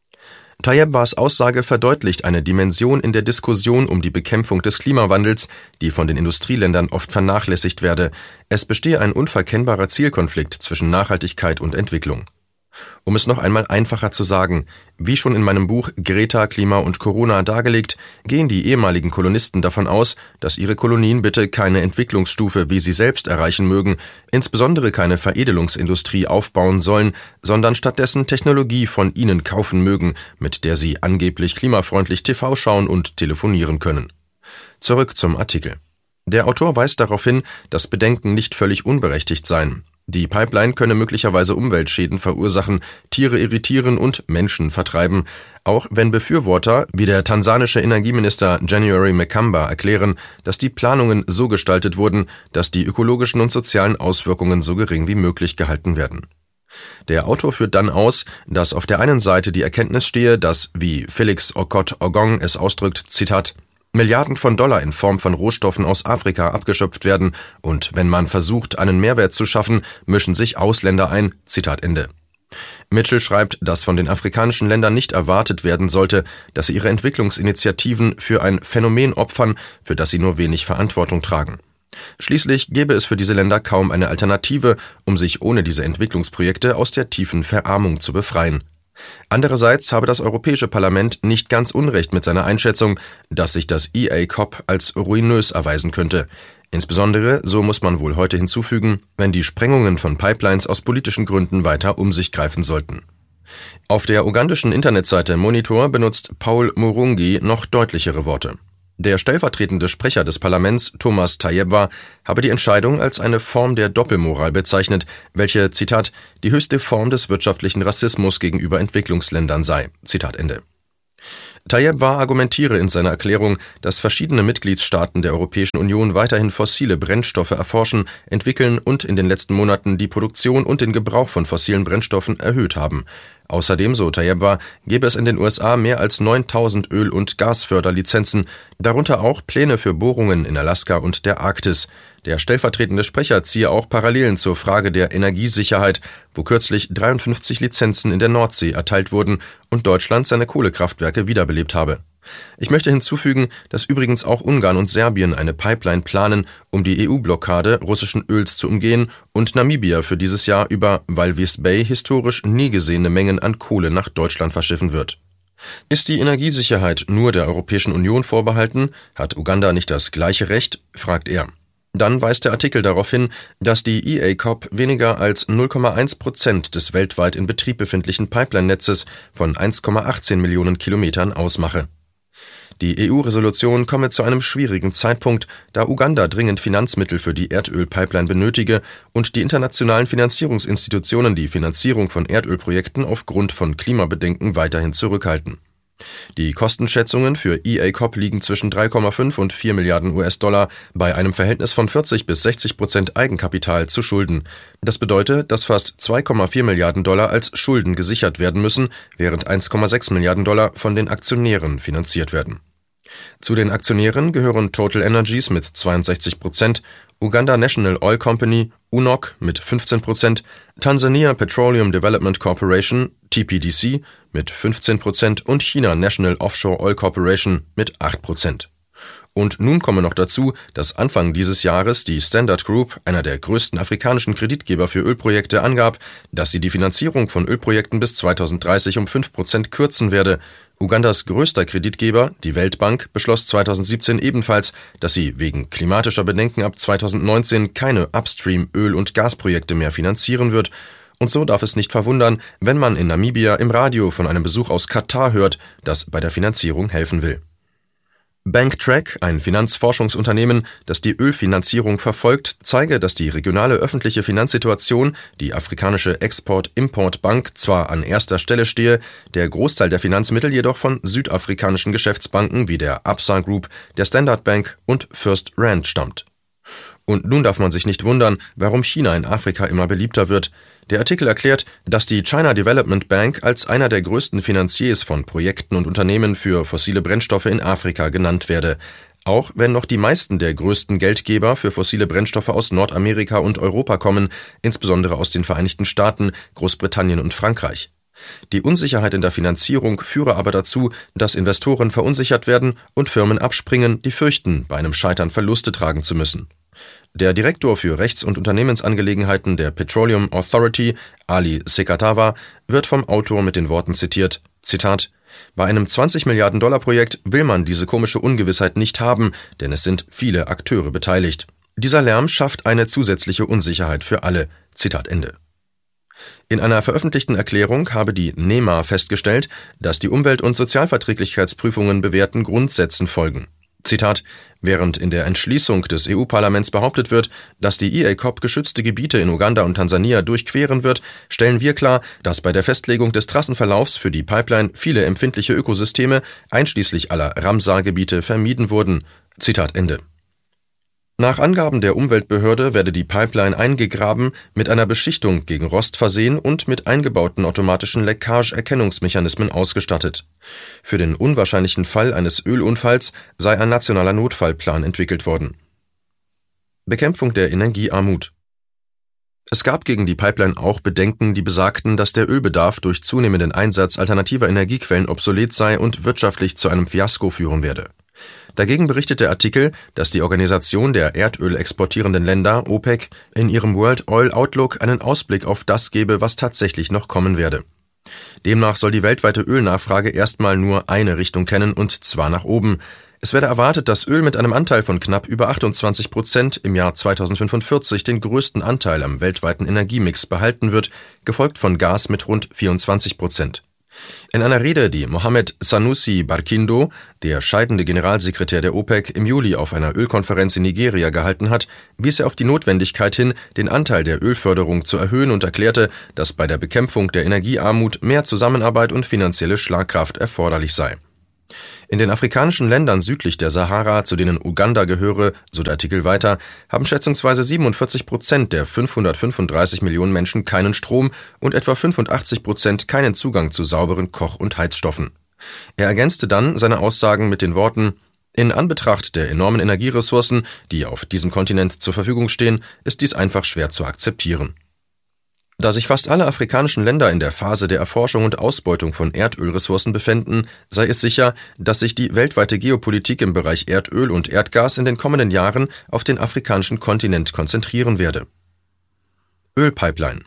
Tayebwas Aussage verdeutlicht eine Dimension in der Diskussion um die Bekämpfung des Klimawandels, die von den Industrieländern oft vernachlässigt werde. Es bestehe ein unverkennbarer Zielkonflikt zwischen Nachhaltigkeit und Entwicklung. Um es noch einmal einfacher zu sagen, wie schon in meinem Buch Greta, Klima und Corona dargelegt, gehen die ehemaligen Kolonisten davon aus, dass ihre Kolonien bitte keine Entwicklungsstufe, wie sie selbst erreichen mögen, insbesondere keine Veredelungsindustrie aufbauen sollen, sondern stattdessen Technologie von ihnen kaufen mögen, mit der sie angeblich klimafreundlich T V schauen und telefonieren können. Zurück zum Artikel. Der Autor weist darauf hin, dass Bedenken nicht völlig unberechtigt seien. Die Pipeline könne möglicherweise Umweltschäden verursachen, Tiere irritieren und Menschen vertreiben, auch wenn Befürworter wie der tansanische Energieminister January Makamba erklären, dass die Planungen so gestaltet wurden, dass die ökologischen und sozialen Auswirkungen so gering wie möglich gehalten werden. Der Autor führt dann aus, dass auf der einen Seite die Erkenntnis stehe, dass, wie Felix Okot-Ogong es ausdrückt, Zitat, Milliarden von Dollar in Form von Rohstoffen aus Afrika abgeschöpft werden und wenn man versucht, einen Mehrwert zu schaffen, mischen sich Ausländer ein. Zitat Ende. Mitchell schreibt, dass von den afrikanischen Ländern nicht erwartet werden sollte, dass sie ihre Entwicklungsinitiativen für ein Phänomen opfern, für das sie nur wenig Verantwortung tragen. Schließlich gäbe es für diese Länder kaum eine Alternative, um sich ohne diese Entwicklungsprojekte aus der tiefen Verarmung zu befreien. Andererseits habe das Europäische Parlament nicht ganz Unrecht mit seiner Einschätzung, dass sich das E A C O P als ruinös erweisen könnte. Insbesondere, so muss man wohl heute hinzufügen, wenn die Sprengungen von Pipelines aus politischen Gründen weiter um sich greifen sollten. Auf der ugandischen Internetseite Monitor benutzt Paul Murungi noch deutlichere Worte. Der stellvertretende Sprecher des Parlaments, Thomas Tayebwa, habe die Entscheidung als eine Form der Doppelmoral bezeichnet, welche, Zitat, die höchste Form des wirtschaftlichen Rassismus gegenüber Entwicklungsländern sei. Zitat Ende. Tayebwa argumentiere in seiner Erklärung, dass verschiedene Mitgliedstaaten der Europäischen Union weiterhin fossile Brennstoffe erforschen, entwickeln und in den letzten Monaten die Produktion und den Gebrauch von fossilen Brennstoffen erhöht haben. Außerdem, so Tayebwa, gäbe es in den U S A mehr als neuntausend Öl- und Gasförderlizenzen, darunter auch Pläne für Bohrungen in Alaska und der Arktis. Der stellvertretende Sprecher ziehe auch Parallelen zur Frage der Energiesicherheit, wo kürzlich dreiundfünfzig Lizenzen in der Nordsee erteilt wurden und Deutschland seine Kohlekraftwerke wiederbelebt habe. Ich möchte hinzufügen, dass übrigens auch Ungarn und Serbien eine Pipeline planen, um die E U-Blockade russischen Öls zu umgehen und Namibia für dieses Jahr über Walvis Bay historisch nie gesehene Mengen an Kohle nach Deutschland verschiffen wird. Ist die Energiesicherheit nur der Europäischen Union vorbehalten? Hat Uganda nicht das gleiche Recht? Fragt er. Dann weist der Artikel darauf hin, dass die E A C O P weniger als null Komma eins Prozent des weltweit in Betrieb befindlichen Pipeline-Netzes von eins Komma achtzehn Millionen Kilometern ausmache. Die E U-Resolution komme zu einem schwierigen Zeitpunkt, da Uganda dringend Finanzmittel für die Erdölpipeline benötige und die internationalen Finanzierungsinstitutionen die Finanzierung von Erdölprojekten aufgrund von Klimabedenken weiterhin zurückhalten. Die Kostenschätzungen für E A C O P liegen zwischen drei Komma fünf und vier Milliarden U S-Dollar bei einem Verhältnis von vierzig bis sechzig Prozent Eigenkapital zu Schulden. Das bedeutet, dass fast zwei Komma vier Milliarden Dollar als Schulden gesichert werden müssen, während eins Komma sechs Milliarden Dollar von den Aktionären finanziert werden. Zu den Aktionären gehören Total Energies mit zweiundsechzig Prozent, Uganda National Oil Company, U N O C mit fünfzehn Prozent, Tanzania Petroleum Development Corporation, T P D C, mit fünfzehn Prozent und China National Offshore Oil Corporation mit acht Prozent. Und nun komme noch dazu, dass Anfang dieses Jahres die Standard Group, einer der größten afrikanischen Kreditgeber für Ölprojekte, angab, dass sie die Finanzierung von Ölprojekten bis zweitausenddreißig um fünf Prozent kürzen werde. Ugandas größter Kreditgeber, die Weltbank, beschloss zweitausendsiebzehn ebenfalls, dass sie wegen klimatischer Bedenken ab zweitausendneunzehn keine Upstream-Öl- und Gasprojekte mehr finanzieren wird. Und so darf es nicht verwundern, wenn man in Namibia im Radio von einem Besuch aus Katar hört, das bei der Finanzierung helfen will. Banktrack, ein Finanzforschungsunternehmen, das die Ölfinanzierung verfolgt, zeige, dass die regionale öffentliche Finanzsituation, die afrikanische Export-Import-Bank, zwar an erster Stelle stehe, der Großteil der Finanzmittel jedoch von südafrikanischen Geschäftsbanken wie der Absa Group, der Standard Bank und First Rand stammt. Und nun darf man sich nicht wundern, warum China in Afrika immer beliebter wird. Der Artikel erklärt, dass die China Development Bank als einer der größten Finanziers von Projekten und Unternehmen für fossile Brennstoffe in Afrika genannt werde. Auch wenn noch die meisten der größten Geldgeber für fossile Brennstoffe aus Nordamerika und Europa kommen, insbesondere aus den Vereinigten Staaten, Großbritannien und Frankreich. Die Unsicherheit in der Finanzierung führe aber dazu, dass Investoren verunsichert werden und Firmen abspringen, die fürchten, bei einem Scheitern Verluste tragen zu müssen. Der Direktor für Rechts- und Unternehmensangelegenheiten der Petroleum Authority, Ali Sekatawa, wird vom Autor mit den Worten zitiert, Zitat, »Bei einem zwanzig Milliarden Dollar Projekt will man diese komische Ungewissheit nicht haben, denn es sind viele Akteure beteiligt. Dieser Lärm schafft eine zusätzliche Unsicherheit für alle.« Zitat Ende. In einer veröffentlichten Erklärung habe die NEMA festgestellt, dass die Umwelt- und Sozialverträglichkeitsprüfungen bewährten Grundsätzen folgen. Zitat, während in der Entschließung des E U-Parlaments behauptet wird, dass die E A C O P geschützte Gebiete in Uganda und Tansania durchqueren wird, stellen wir klar, dass bei der Festlegung des Trassenverlaufs für die Pipeline viele empfindliche Ökosysteme, einschließlich aller Ramsar-Gebiete, vermieden wurden. Zitat Ende. Nach Angaben der Umweltbehörde werde die Pipeline eingegraben, mit einer Beschichtung gegen Rost versehen und mit eingebauten automatischen Leckage-Erkennungsmechanismen ausgestattet. Für den unwahrscheinlichen Fall eines Ölunfalls sei ein nationaler Notfallplan entwickelt worden. Bekämpfung der Energiearmut. Es gab gegen die Pipeline auch Bedenken, die besagten, dass der Ölbedarf durch zunehmenden Einsatz alternativer Energiequellen obsolet sei und wirtschaftlich zu einem Fiasko führen werde. Dagegen berichtet der Artikel, dass die Organisation der Erdöl exportierenden Länder, OPEC, in ihrem World Oil Outlook einen Ausblick auf das gebe, was tatsächlich noch kommen werde. Demnach soll die weltweite Ölnachfrage erstmal nur eine Richtung kennen, und zwar nach oben. Es werde erwartet, dass Öl mit einem Anteil von knapp über achtundzwanzig Prozent im Jahr zweitausendfünfundvierzig den größten Anteil am weltweiten Energiemix behalten wird, gefolgt von Gas mit rund vierundzwanzig Prozent. In einer Rede, die Mohamed Sanusi Barkindo, der scheidende Generalsekretär der OPEC, im Juli auf einer Ölkonferenz in Nigeria gehalten hat, wies er auf die Notwendigkeit hin, den Anteil der Ölförderung zu erhöhen und erklärte, dass bei der Bekämpfung der Energiearmut mehr Zusammenarbeit und finanzielle Schlagkraft erforderlich sei. In den afrikanischen Ländern südlich der Sahara, zu denen Uganda gehöre, so der Artikel weiter, haben schätzungsweise siebenundvierzig Prozent der fünfhundertfünfunddreißig Millionen Menschen keinen Strom und etwa fünfundachtzig Prozent keinen Zugang zu sauberen Koch- und Heizstoffen. Er ergänzte dann seine Aussagen mit den Worten: In Anbetracht der enormen Energieressourcen, die auf diesem Kontinent zur Verfügung stehen, ist dies einfach schwer zu akzeptieren. Da sich fast alle afrikanischen Länder in der Phase der Erforschung und Ausbeutung von Erdölressourcen befänden, sei es sicher, dass sich die weltweite Geopolitik im Bereich Erdöl und Erdgas in den kommenden Jahren auf den afrikanischen Kontinent konzentrieren werde. Ölpipeline.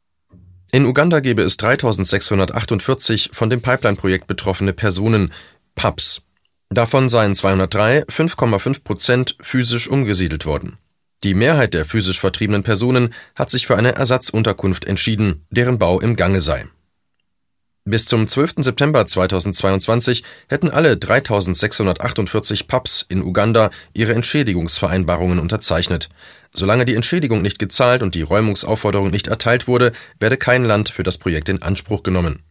In Uganda gebe es dreitausendsechshundertachtundvierzig von dem Pipeline-Projekt betroffene Personen, P A Ps. Davon seien zweihundertdrei, fünf Komma fünf Prozent, physisch umgesiedelt worden. Die Mehrheit der physisch vertriebenen Personen hat sich für eine Ersatzunterkunft entschieden, deren Bau im Gange sei. Bis zum zwölften September zweitausendzweiundzwanzig hätten alle dreitausendsechshundertachtundvierzig Pubs in Uganda ihre Entschädigungsvereinbarungen unterzeichnet. Solange die Entschädigung nicht gezahlt und die Räumungsaufforderung nicht erteilt wurde, werde kein Land für das Projekt in Anspruch genommen.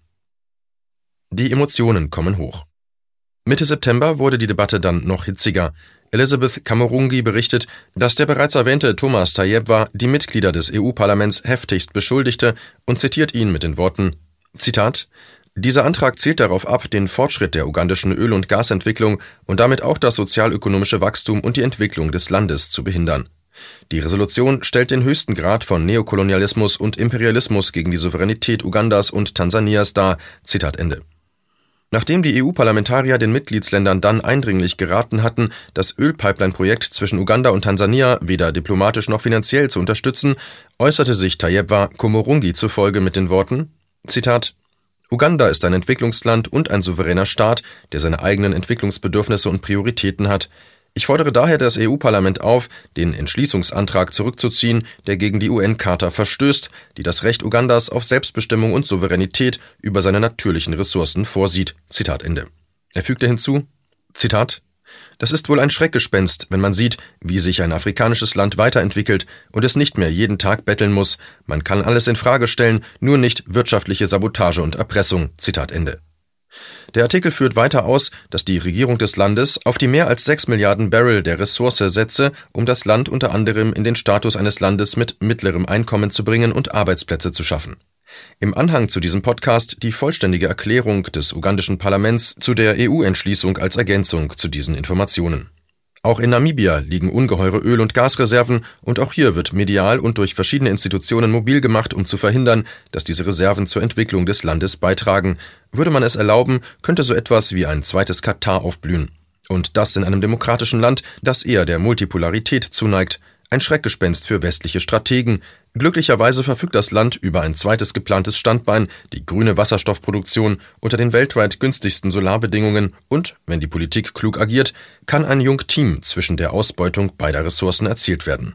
Die Emotionen kommen hoch. Mitte September wurde die Debatte dann noch hitziger. Elizabeth Kamurungi berichtet, dass der bereits erwähnte Thomas Tayebwa die Mitglieder des E U-Parlaments heftigst beschuldigte und zitiert ihn mit den Worten, Zitat, »Dieser Antrag zielt darauf ab, den Fortschritt der ugandischen Öl- und Gasentwicklung und damit auch das sozialökonomische Wachstum und die Entwicklung des Landes zu behindern. Die Resolution stellt den höchsten Grad von Neokolonialismus und Imperialismus gegen die Souveränität Ugandas und Tansanias dar.« Zitat Ende. Nachdem die E U-Parlamentarier den Mitgliedsländern dann eindringlich geraten hatten, das Ölpipeline-Projekt zwischen Uganda und Tansania weder diplomatisch noch finanziell zu unterstützen, äußerte sich Tayebwa Kamurungi zufolge mit den Worten, Zitat, »Uganda ist ein Entwicklungsland und ein souveräner Staat, der seine eigenen Entwicklungsbedürfnisse und Prioritäten hat. Ich fordere daher das E U-Parlament auf, den Entschließungsantrag zurückzuziehen, der gegen die U N-Charta verstößt, die das Recht Ugandas auf Selbstbestimmung und Souveränität über seine natürlichen Ressourcen vorsieht.« Zitat Ende. Er fügte hinzu, Zitat, »Das ist wohl ein Schreckgespenst, wenn man sieht, wie sich ein afrikanisches Land weiterentwickelt und es nicht mehr jeden Tag betteln muss. Man kann alles in Frage stellen, nur nicht wirtschaftliche Sabotage und Erpressung.« Zitat Ende. Der Artikel führt weiter aus, dass die Regierung des Landes auf die mehr als sechs Milliarden Barrel der Ressource setze, um das Land unter anderem in den Status eines Landes mit mittlerem Einkommen zu bringen und Arbeitsplätze zu schaffen. Im Anhang zu diesem Podcast die vollständige Erklärung des ugandischen Parlaments zu der E U-Entschließung als Ergänzung zu diesen Informationen. Auch in Namibia liegen ungeheure Öl- und Gasreserven und auch hier wird medial und durch verschiedene Institutionen mobil gemacht, um zu verhindern, dass diese Reserven zur Entwicklung des Landes beitragen. Würde man es erlauben, könnte so etwas wie ein zweites Katar aufblühen. Und das in einem demokratischen Land, das eher der Multipolarität zuneigt. Ein Schreckgespenst für westliche Strategen. Glücklicherweise verfügt das Land über ein zweites geplantes Standbein, die grüne Wasserstoffproduktion, unter den weltweit günstigsten Solarbedingungen und, wenn die Politik klug agiert, kann ein Jungteam zwischen der Ausbeutung beider Ressourcen erzielt werden.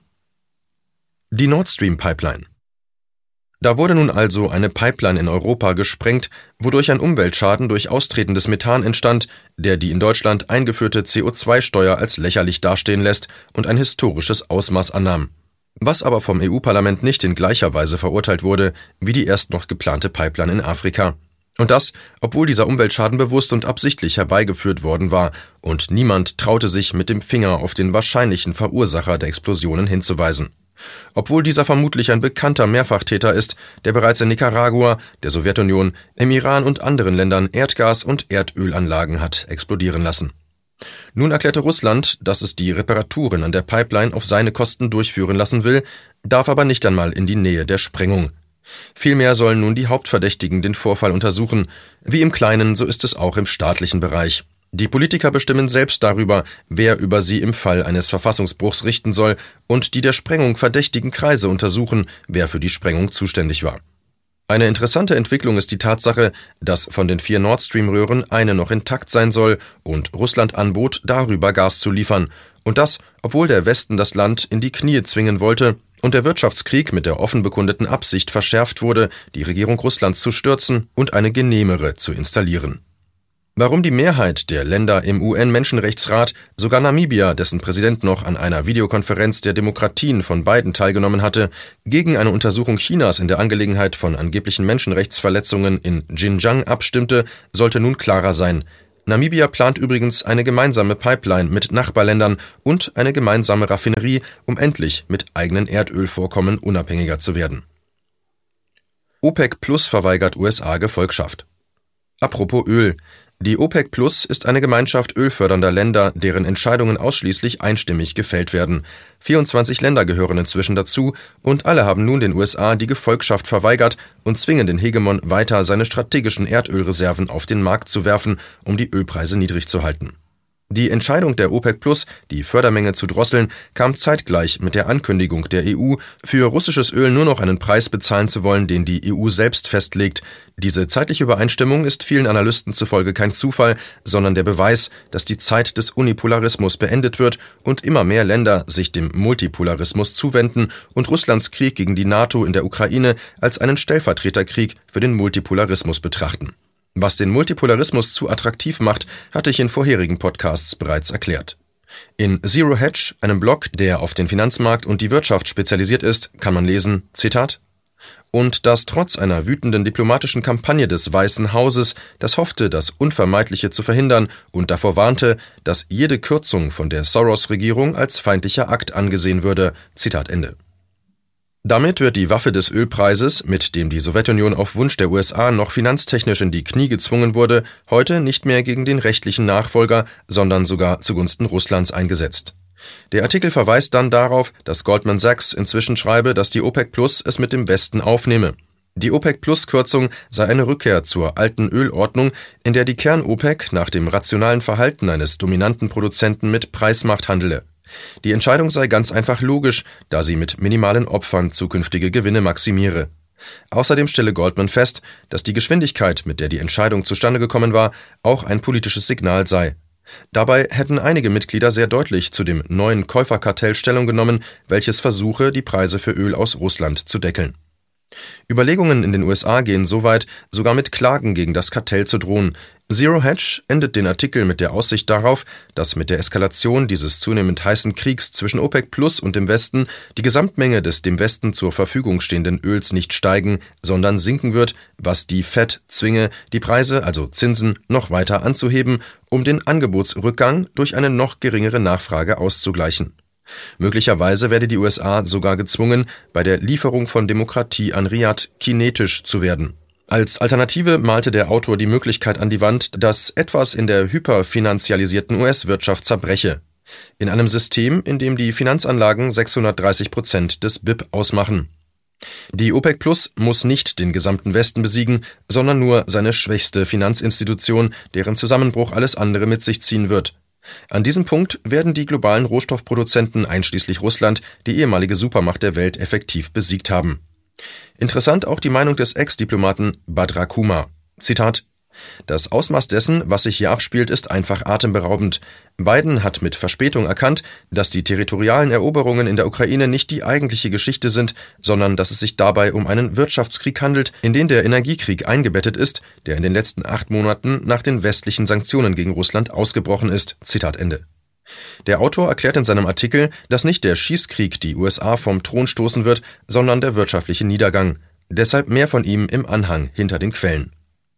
Die Nord Stream Pipeline. Da wurde nun also eine Pipeline in Europa gesprengt, wodurch ein Umweltschaden durch austretendes Methan entstand, der die in Deutschland eingeführte C O zwei Steuer als lächerlich dastehen lässt und ein historisches Ausmaß annahm. Was aber vom E U-Parlament nicht in gleicher Weise verurteilt wurde, wie die erst noch geplante Pipeline in Afrika. Und das, obwohl dieser Umweltschaden bewusst und absichtlich herbeigeführt worden war und niemand traute sich mit dem Finger auf den wahrscheinlichen Verursacher der Explosionen hinzuweisen. Obwohl dieser vermutlich ein bekannter Mehrfachtäter ist, der bereits in Nicaragua, der Sowjetunion, im Iran und anderen Ländern Erdgas- und Erdölanlagen hat explodieren lassen. Nun erklärte Russland, dass es die Reparaturen an der Pipeline auf seine Kosten durchführen lassen will, darf aber nicht einmal in die Nähe der Sprengung. Vielmehr sollen nun die Hauptverdächtigen den Vorfall untersuchen. Wie im Kleinen, so ist es auch im staatlichen Bereich. Die Politiker bestimmen selbst darüber, wer über sie im Fall eines Verfassungsbruchs richten soll, und die der Sprengung verdächtigen Kreise untersuchen, wer für die Sprengung zuständig war. Eine interessante Entwicklung ist die Tatsache, dass von den vier Nord Stream-Röhren eine noch intakt sein soll und Russland anbot, darüber Gas zu liefern. Und das, obwohl der Westen das Land in die Knie zwingen wollte und der Wirtschaftskrieg mit der offen bekundeten Absicht verschärft wurde, die Regierung Russlands zu stürzen und eine genehmere zu installieren. Warum die Mehrheit der Länder im U N-Menschenrechtsrat, sogar Namibia, dessen Präsident noch an einer Videokonferenz der Demokratien von beiden teilgenommen hatte, gegen eine Untersuchung Chinas in der Angelegenheit von angeblichen Menschenrechtsverletzungen in Xinjiang abstimmte, sollte nun klarer sein. Namibia plant übrigens eine gemeinsame Pipeline mit Nachbarländern und eine gemeinsame Raffinerie, um endlich mit eigenen Erdölvorkommen unabhängiger zu werden. OPEC Plus verweigert U S A Gefolgschaft. Apropos Öl. Die OPEC Plus ist eine Gemeinschaft ölfördernder Länder, deren Entscheidungen ausschließlich einstimmig gefällt werden. vierundzwanzig Länder gehören inzwischen dazu und alle haben nun den U S A die Gefolgschaft verweigert und zwingen den Hegemon weiter, seine strategischen Erdölreserven auf den Markt zu werfen, um die Ölpreise niedrig zu halten. Die Entscheidung der OPEC Plus, die Fördermenge zu drosseln, kam zeitgleich mit der Ankündigung der E U, für russisches Öl nur noch einen Preis bezahlen zu wollen, den die E U selbst festlegt. Diese zeitliche Übereinstimmung ist vielen Analysten zufolge kein Zufall, sondern der Beweis, dass die Zeit des Unipolarismus beendet wird und immer mehr Länder sich dem Multipolarismus zuwenden und Russlands Krieg gegen die NATO in der Ukraine als einen Stellvertreterkrieg für den Multipolarismus betrachten. Was den Multipolarismus zu attraktiv macht, hatte ich in vorherigen Podcasts bereits erklärt. In Zero Hedge, einem Blog, der auf den Finanzmarkt und die Wirtschaft spezialisiert ist, kann man lesen, Zitat, und dass trotz einer wütenden diplomatischen Kampagne des Weißen Hauses, das hoffte, das Unvermeidliche zu verhindern und davor warnte, dass jede Kürzung von der Soros-Regierung als feindlicher Akt angesehen würde. Zitat Ende. Damit wird die Waffe des Ölpreises, mit dem die Sowjetunion auf Wunsch der U S A noch finanztechnisch in die Knie gezwungen wurde, heute nicht mehr gegen den rechtlichen Nachfolger, sondern sogar zugunsten Russlands eingesetzt. Der Artikel verweist dann darauf, dass Goldman Sachs inzwischen schreibe, dass die OPEC Plus es mit dem Westen aufnehme. Die OPEC Plus Kürzung sei eine Rückkehr zur alten Ölordnung, in der die Kern-OPEC nach dem rationalen Verhalten eines dominanten Produzenten mit Preismacht handele. Die Entscheidung sei ganz einfach logisch, da sie mit minimalen Opfern zukünftige Gewinne maximiere. Außerdem stelle Goldman fest, dass die Geschwindigkeit, mit der die Entscheidung zustande gekommen war, auch ein politisches Signal sei. Dabei hätten einige Mitglieder sehr deutlich zu dem neuen Käuferkartell Stellung genommen, welches versuche, die Preise für Öl aus Russland zu deckeln. Überlegungen in den U S A gehen so weit, sogar mit Klagen gegen das Kartell zu drohen. Zero Hedge endet den Artikel mit der Aussicht darauf, dass mit der Eskalation dieses zunehmend heißen Kriegs zwischen OPEC Plus und dem Westen die Gesamtmenge des dem Westen zur Verfügung stehenden Öls nicht steigen, sondern sinken wird, was die Fed zwinge, die Preise, also Zinsen, noch weiter anzuheben, um den Angebotsrückgang durch eine noch geringere Nachfrage auszugleichen. Möglicherweise werde die U S A sogar gezwungen, bei der Lieferung von Demokratie an Riad kinetisch zu werden. Als Alternative malte der Autor die Möglichkeit an die Wand, dass etwas in der hyperfinanzialisierten U S-Wirtschaft zerbreche. In einem System, in dem die Finanzanlagen sechshundertdreißig Prozent des B I P ausmachen. Die OPEC Plus muss nicht den gesamten Westen besiegen, sondern nur seine schwächste Finanzinstitution, deren Zusammenbruch alles andere mit sich ziehen wird. An diesem Punkt werden die globalen Rohstoffproduzenten einschließlich Russland die ehemalige Supermacht der Welt effektiv besiegt haben. Interessant auch die Meinung des Ex-Diplomaten Badr Kumar. Zitat: Das Ausmaß dessen, was sich hier abspielt, ist einfach atemberaubend. Biden hat mit Verspätung erkannt, dass die territorialen Eroberungen in der Ukraine nicht die eigentliche Geschichte sind, sondern dass es sich dabei um einen Wirtschaftskrieg handelt, in den der Energiekrieg eingebettet ist, der in den letzten acht Monaten nach den westlichen Sanktionen gegen Russland ausgebrochen ist. Zitat Ende. Der Autor erklärt in seinem Artikel, dass nicht der Schießkrieg die U S A vom Thron stoßen wird, sondern der wirtschaftliche Niedergang. Deshalb mehr von ihm im Anhang hinter den Quellen.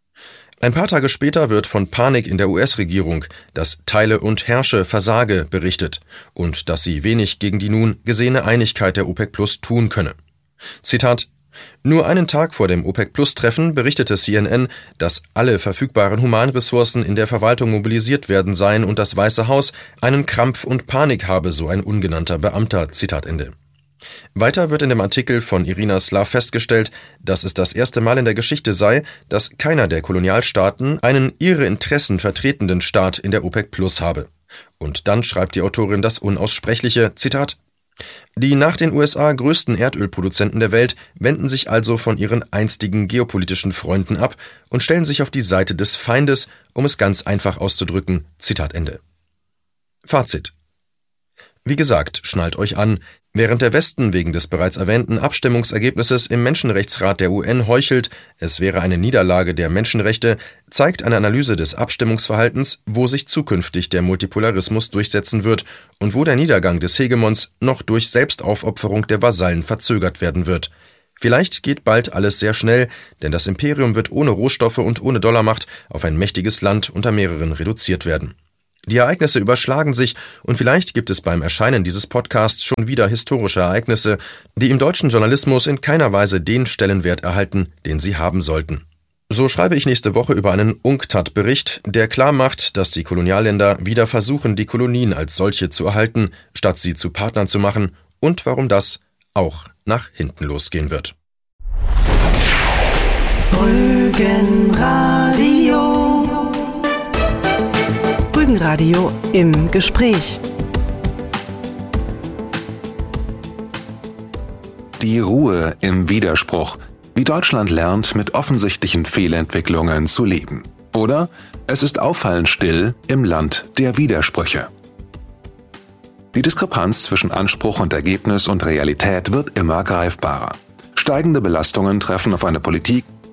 Ein paar Tage später wird von Panik in der U S-Regierung, dass Teile und Herrsche versage, berichtet und dass sie wenig gegen die nun gesehene Einigkeit der OPEC Plus tun könne. Zitat: Nur einen Tag vor dem OPEC Plus-Treffen berichtete C N N, dass alle verfügbaren Humanressourcen in der Verwaltung mobilisiert werden seien und das Weiße Haus einen Krampf und Panik habe, so ein ungenannter Beamter. Zitat Ende. Weiter wird in dem Artikel von Irina Slav festgestellt, dass es das erste Mal in der Geschichte sei, dass keiner der Kolonialstaaten einen ihre Interessen vertretenden Staat in der OPEC Plus habe. Und dann schreibt die Autorin das Unaussprechliche, Zitat: Die nach den U S A größten Erdölproduzenten der Welt wenden sich also von ihren einstigen geopolitischen Freunden ab und stellen sich auf die Seite des Feindes, um es ganz einfach auszudrücken. Zitat Ende. Fazit: Wie gesagt, schnallt euch an. Während der Westen wegen des bereits erwähnten Abstimmungsergebnisses im Menschenrechtsrat der U N heuchelt, es wäre eine Niederlage der Menschenrechte, zeigt eine Analyse des Abstimmungsverhaltens, wo sich zukünftig der Multipolarismus durchsetzen wird und wo der Niedergang des Hegemons noch durch Selbstaufopferung der Vasallen verzögert werden wird. Vielleicht geht bald alles sehr schnell, denn das Imperium wird ohne Rohstoffe und ohne Dollarmacht auf ein mächtiges Land unter mehreren reduziert werden. Die Ereignisse überschlagen sich und vielleicht gibt es beim Erscheinen dieses Podcasts schon wieder historische Ereignisse, die im deutschen Journalismus in keiner Weise den Stellenwert erhalten, den sie haben sollten. So schreibe ich nächste Woche über einen UNCTAD-Bericht, der klar macht, dass die Kolonialländer wieder versuchen, die Kolonien als solche zu erhalten, statt sie zu Partnern zu machen, und warum das auch nach hinten losgehen wird. Rügenradio. Rügenradio im Gespräch. Die Ruhe im Widerspruch, wie Deutschland lernt, mit offensichtlichen Fehlentwicklungen zu leben. Oder es ist auffallend still im Land der Widersprüche. Die Diskrepanz zwischen Anspruch und Ergebnis und Realität wird immer greifbarer. Steigende Belastungen treffen auf eine Politik,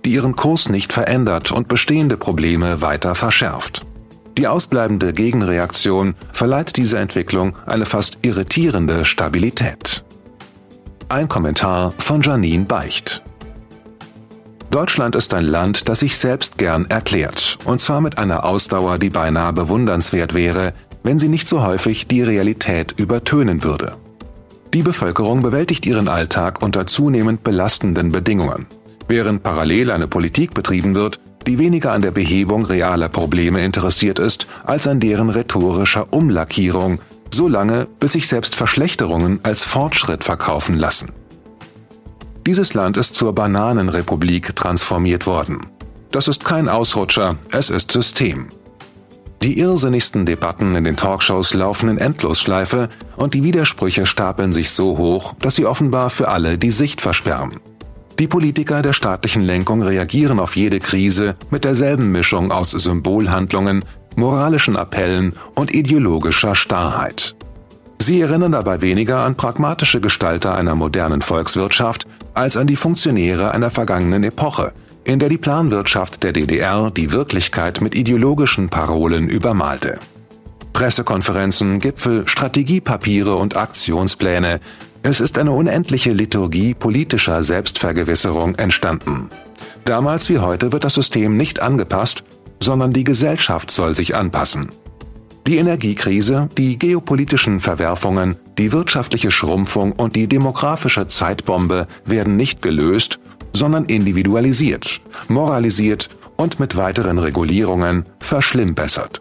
die ihren Kurs nicht verändert und bestehende Probleme weiter verschärft. Die ausbleibende Gegenreaktion verleiht dieser Entwicklung eine fast irritierende Stabilität. Ein Kommentar von Janine Beicht. Deutschland ist ein Land, das sich selbst gern erklärt, und zwar mit einer Ausdauer, die beinahe bewundernswert wäre, wenn sie nicht so häufig die Realität übertönen würde. Die Bevölkerung bewältigt ihren Alltag unter zunehmend belastenden Bedingungen, während parallel eine Politik betrieben wird, die weniger an der Behebung realer Probleme interessiert ist, als an deren rhetorischer Umlackierung, solange bis sich selbst Verschlechterungen als Fortschritt verkaufen lassen. Dieses Land ist zur Bananenrepublik transformiert worden. Das ist kein Ausrutscher, es ist System. Die irrsinnigsten Debatten in den Talkshows laufen in Endlosschleife und die Widersprüche stapeln sich so hoch, dass sie offenbar für alle die Sicht versperren. Die Politiker der staatlichen Lenkung reagieren auf jede Krise mit derselben Mischung aus Symbolhandlungen, moralischen Appellen und ideologischer Starrheit. Sie erinnern dabei weniger an pragmatische Gestalter einer modernen Volkswirtschaft als an die Funktionäre einer vergangenen Epoche, in der die Planwirtschaft der D D R die Wirklichkeit mit ideologischen Parolen übermalte. Pressekonferenzen, Gipfel, Strategiepapiere und Aktionspläne. Es ist eine unendliche Liturgie politischer Selbstvergewisserung entstanden. Damals wie heute wird das System nicht angepasst, sondern die Gesellschaft soll sich anpassen. Die Energiekrise, die geopolitischen Verwerfungen, die wirtschaftliche Schrumpfung und die demografische Zeitbombe werden nicht gelöst, sondern individualisiert, moralisiert und mit weiteren Regulierungen verschlimmbessert.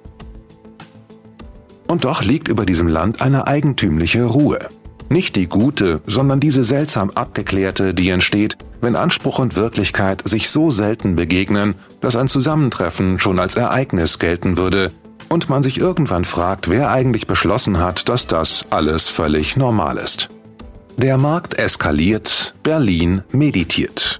Und doch liegt über diesem Land eine eigentümliche Ruhe. Nicht die gute, sondern diese seltsam abgeklärte, die entsteht, wenn Anspruch und Wirklichkeit sich so selten begegnen, dass ein Zusammentreffen schon als Ereignis gelten würde und man sich irgendwann fragt, wer eigentlich beschlossen hat, dass das alles völlig normal ist. Der Markt eskaliert, Berlin meditiert.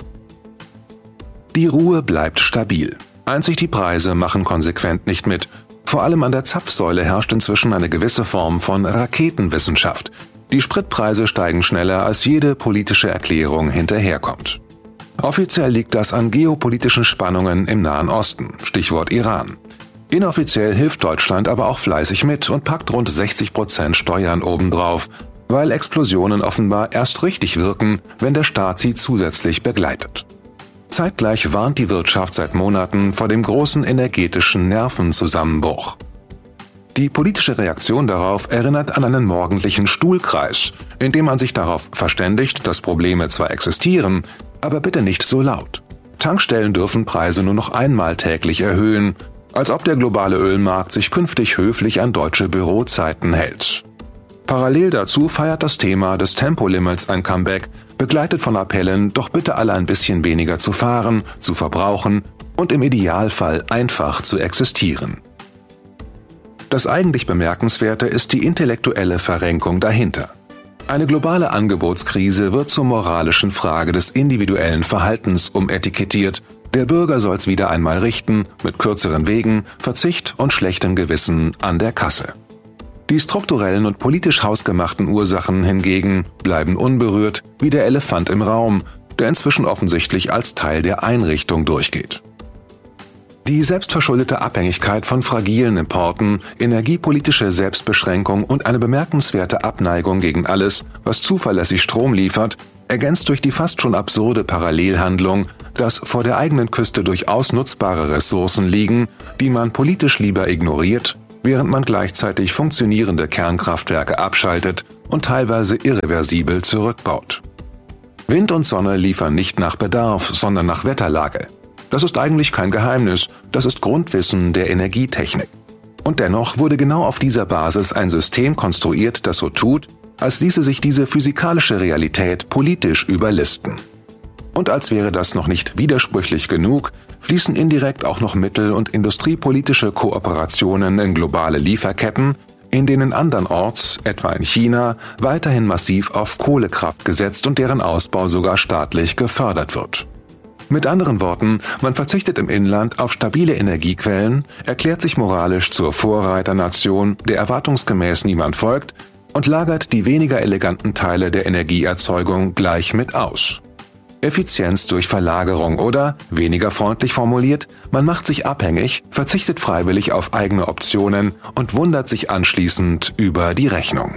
Die Ruhe bleibt stabil. Einzig die Preise machen konsequent nicht mit. Vor allem an der Zapfsäule herrscht inzwischen eine gewisse Form von Raketenwissenschaft. Die Spritpreise steigen schneller, als jede politische Erklärung hinterherkommt. Offiziell liegt das an geopolitischen Spannungen im Nahen Osten, Stichwort Iran. Inoffiziell hilft Deutschland aber auch fleißig mit und packt rund sechzig Prozent Steuern obendrauf, weil Explosionen offenbar erst richtig wirken, wenn der Staat sie zusätzlich begleitet. Zeitgleich warnt die Wirtschaft seit Monaten vor dem großen energetischen Nervenzusammenbruch. Die politische Reaktion darauf erinnert an einen morgendlichen Stuhlkreis, in dem man sich darauf verständigt, dass Probleme zwar existieren, aber bitte nicht so laut. Tankstellen dürfen Preise nur noch einmal täglich erhöhen, als ob der globale Ölmarkt sich künftig höflich an deutsche Bürozeiten hält. Parallel dazu feiert das Thema des Tempolimits ein Comeback, begleitet von Appellen, doch bitte alle ein bisschen weniger zu fahren, zu verbrauchen und im Idealfall einfach zu existieren. Das eigentlich Bemerkenswerte ist die intellektuelle Verrenkung dahinter. Eine globale Angebotskrise wird zur moralischen Frage des individuellen Verhaltens umetikettiert. Der Bürger soll's wieder einmal richten, mit kürzeren Wegen, Verzicht und schlechtem Gewissen an der Kasse. Die strukturellen und politisch hausgemachten Ursachen hingegen bleiben unberührt wie der Elefant im Raum, der inzwischen offensichtlich als Teil der Einrichtung durchgeht. Die selbstverschuldete Abhängigkeit von fragilen Importen, energiepolitische Selbstbeschränkung und eine bemerkenswerte Abneigung gegen alles, was zuverlässig Strom liefert, ergänzt durch die fast schon absurde Parallelhandlung, dass vor der eigenen Küste durchaus nutzbare Ressourcen liegen, die man politisch lieber ignoriert, während man gleichzeitig funktionierende Kernkraftwerke abschaltet und teilweise irreversibel zurückbaut. Wind und Sonne liefern nicht nach Bedarf, sondern nach Wetterlage. Das ist eigentlich kein Geheimnis, das ist Grundwissen der Energietechnik. Und dennoch wurde genau auf dieser Basis ein System konstruiert, das so tut, als ließe sich diese physikalische Realität politisch überlisten. Und als wäre das noch nicht widersprüchlich genug, fließen indirekt auch noch mittel- und industriepolitische Kooperationen in globale Lieferketten, in denen andernorts, etwa in China, weiterhin massiv auf Kohlekraft gesetzt und deren Ausbau sogar staatlich gefördert wird. Mit anderen Worten, man verzichtet im Inland auf stabile Energiequellen, erklärt sich moralisch zur Vorreiternation, der erwartungsgemäß niemand folgt, und lagert die weniger eleganten Teile der Energieerzeugung gleich mit aus. Effizienz durch Verlagerung oder, weniger freundlich formuliert, man macht sich abhängig, verzichtet freiwillig auf eigene Optionen und wundert sich anschließend über die Rechnung.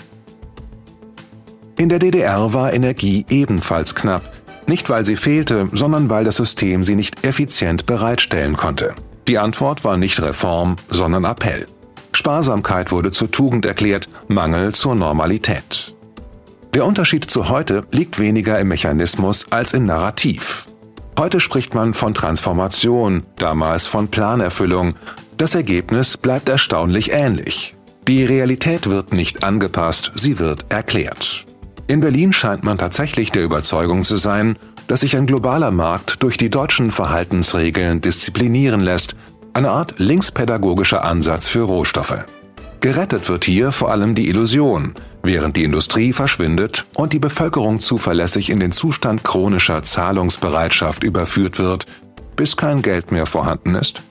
In der D D R war Energie ebenfalls knapp, nicht weil sie fehlte, sondern weil das System sie nicht effizient bereitstellen konnte. Die Antwort war nicht Reform, sondern Appell. Sparsamkeit wurde zur Tugend erklärt, Mangel zur Normalität. Der Unterschied zu heute liegt weniger im Mechanismus als im Narrativ. Heute spricht man von Transformation, damals von Planerfüllung. Das Ergebnis bleibt erstaunlich ähnlich. Die Realität wird nicht angepasst, sie wird erklärt. In Berlin scheint man tatsächlich der Überzeugung zu sein, dass sich ein globaler Markt durch die deutschen Verhaltensregeln disziplinieren lässt, eine Art linkspädagogischer Ansatz für Rohstoffe. Gerettet wird hier vor allem die Illusion, während die Industrie verschwindet und die Bevölkerung zuverlässig in den Zustand chronischer Zahlungsbereitschaft überführt wird, bis kein Geld mehr vorhanden ist.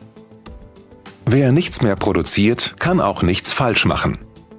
Wer nichts mehr produziert, kann auch nichts falsch machen.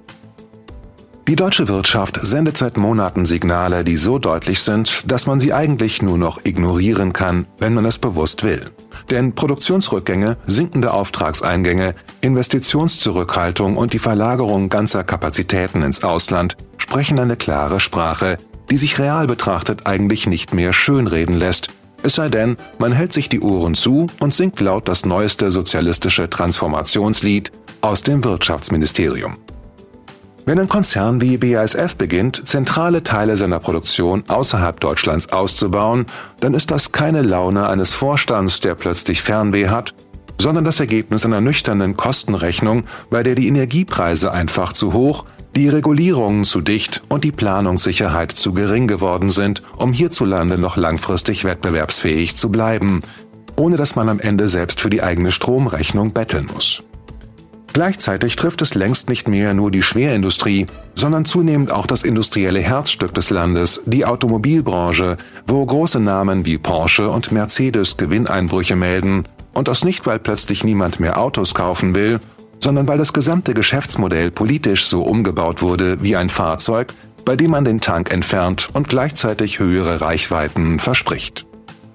Die deutsche Wirtschaft sendet seit Monaten Signale, die so deutlich sind, dass man sie eigentlich nur noch ignorieren kann, wenn man es bewusst will. Denn Produktionsrückgänge, sinkende Auftragseingänge, Investitionszurückhaltung und die Verlagerung ganzer Kapazitäten ins Ausland sprechen eine klare Sprache, die sich real betrachtet eigentlich nicht mehr schönreden lässt, es sei denn, man hält sich die Ohren zu und singt laut das neueste sozialistische Transformationslied aus dem Wirtschaftsministerium. Wenn ein Konzern wie B A S F beginnt, zentrale Teile seiner Produktion außerhalb Deutschlands auszubauen, dann ist das keine Laune eines Vorstands, der plötzlich Fernweh hat, sondern das Ergebnis einer nüchternen Kostenrechnung, bei der die Energiepreise einfach zu hoch, die Regulierungen zu dicht und die Planungssicherheit zu gering geworden sind, um hierzulande noch langfristig wettbewerbsfähig zu bleiben, ohne dass man am Ende selbst für die eigene Stromrechnung betteln muss. Gleichzeitig trifft es längst nicht mehr nur die Schwerindustrie, sondern zunehmend auch das industrielle Herzstück des Landes, die Automobilbranche, wo große Namen wie Porsche und Mercedes Gewinneinbrüche melden, und das nicht, weil plötzlich niemand mehr Autos kaufen will, sondern weil das gesamte Geschäftsmodell politisch so umgebaut wurde wie ein Fahrzeug, bei dem man den Tank entfernt und gleichzeitig höhere Reichweiten verspricht.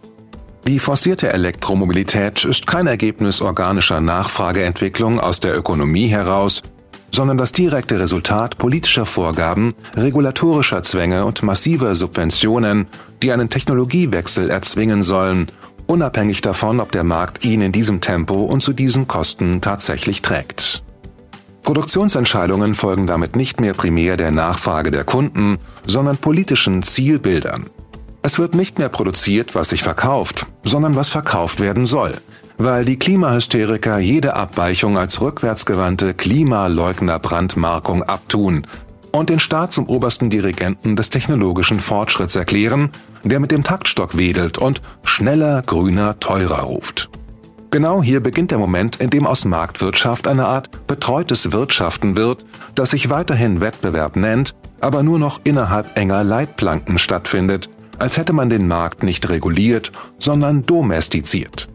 Die forcierte Elektromobilität ist kein Ergebnis organischer Nachfrageentwicklung aus der Ökonomie heraus, sondern das direkte Resultat politischer Vorgaben, regulatorischer Zwänge und massiver Subventionen, die einen Technologiewechsel erzwingen sollen, unabhängig davon, ob der Markt ihn in diesem Tempo und zu diesen Kosten tatsächlich trägt. Produktionsentscheidungen folgen damit nicht mehr primär der Nachfrage der Kunden, sondern politischen Zielbildern. Es wird nicht mehr produziert, was sich verkauft, sondern was verkauft werden soll, weil die Klimahysteriker jede Abweichung als rückwärtsgewandte Klimaleugner-Brandmarkung abtun und den Staat zum obersten Dirigenten des technologischen Fortschritts erklären, der mit dem Taktstock wedelt und schneller, grüner, teurer ruft. Genau hier beginnt der Moment, in dem aus Marktwirtschaft eine Art betreutes Wirtschaften wird, das sich weiterhin Wettbewerb nennt, aber nur noch innerhalb enger Leitplanken stattfindet, als hätte man den Markt nicht reguliert, sondern domestiziert.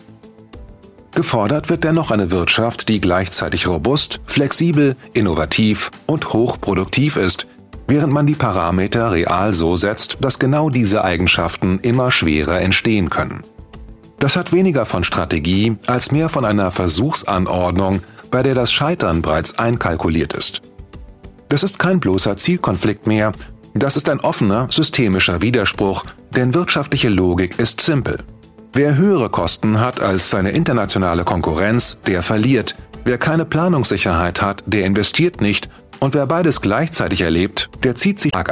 Gefordert wird dennoch eine Wirtschaft, die gleichzeitig robust, flexibel, innovativ und hochproduktiv ist, während man die Parameter real so setzt, dass genau diese Eigenschaften immer schwerer entstehen können. Das hat weniger von Strategie als mehr von einer Versuchsanordnung, bei der das Scheitern bereits einkalkuliert ist. Das ist kein bloßer Zielkonflikt mehr, das ist ein offener, systemischer Widerspruch, denn wirtschaftliche Logik ist simpel. Wer höhere Kosten hat als seine internationale Konkurrenz, der verliert. Wer keine Planungssicherheit hat, der investiert nicht. Und wer beides gleichzeitig erlebt, der zieht sich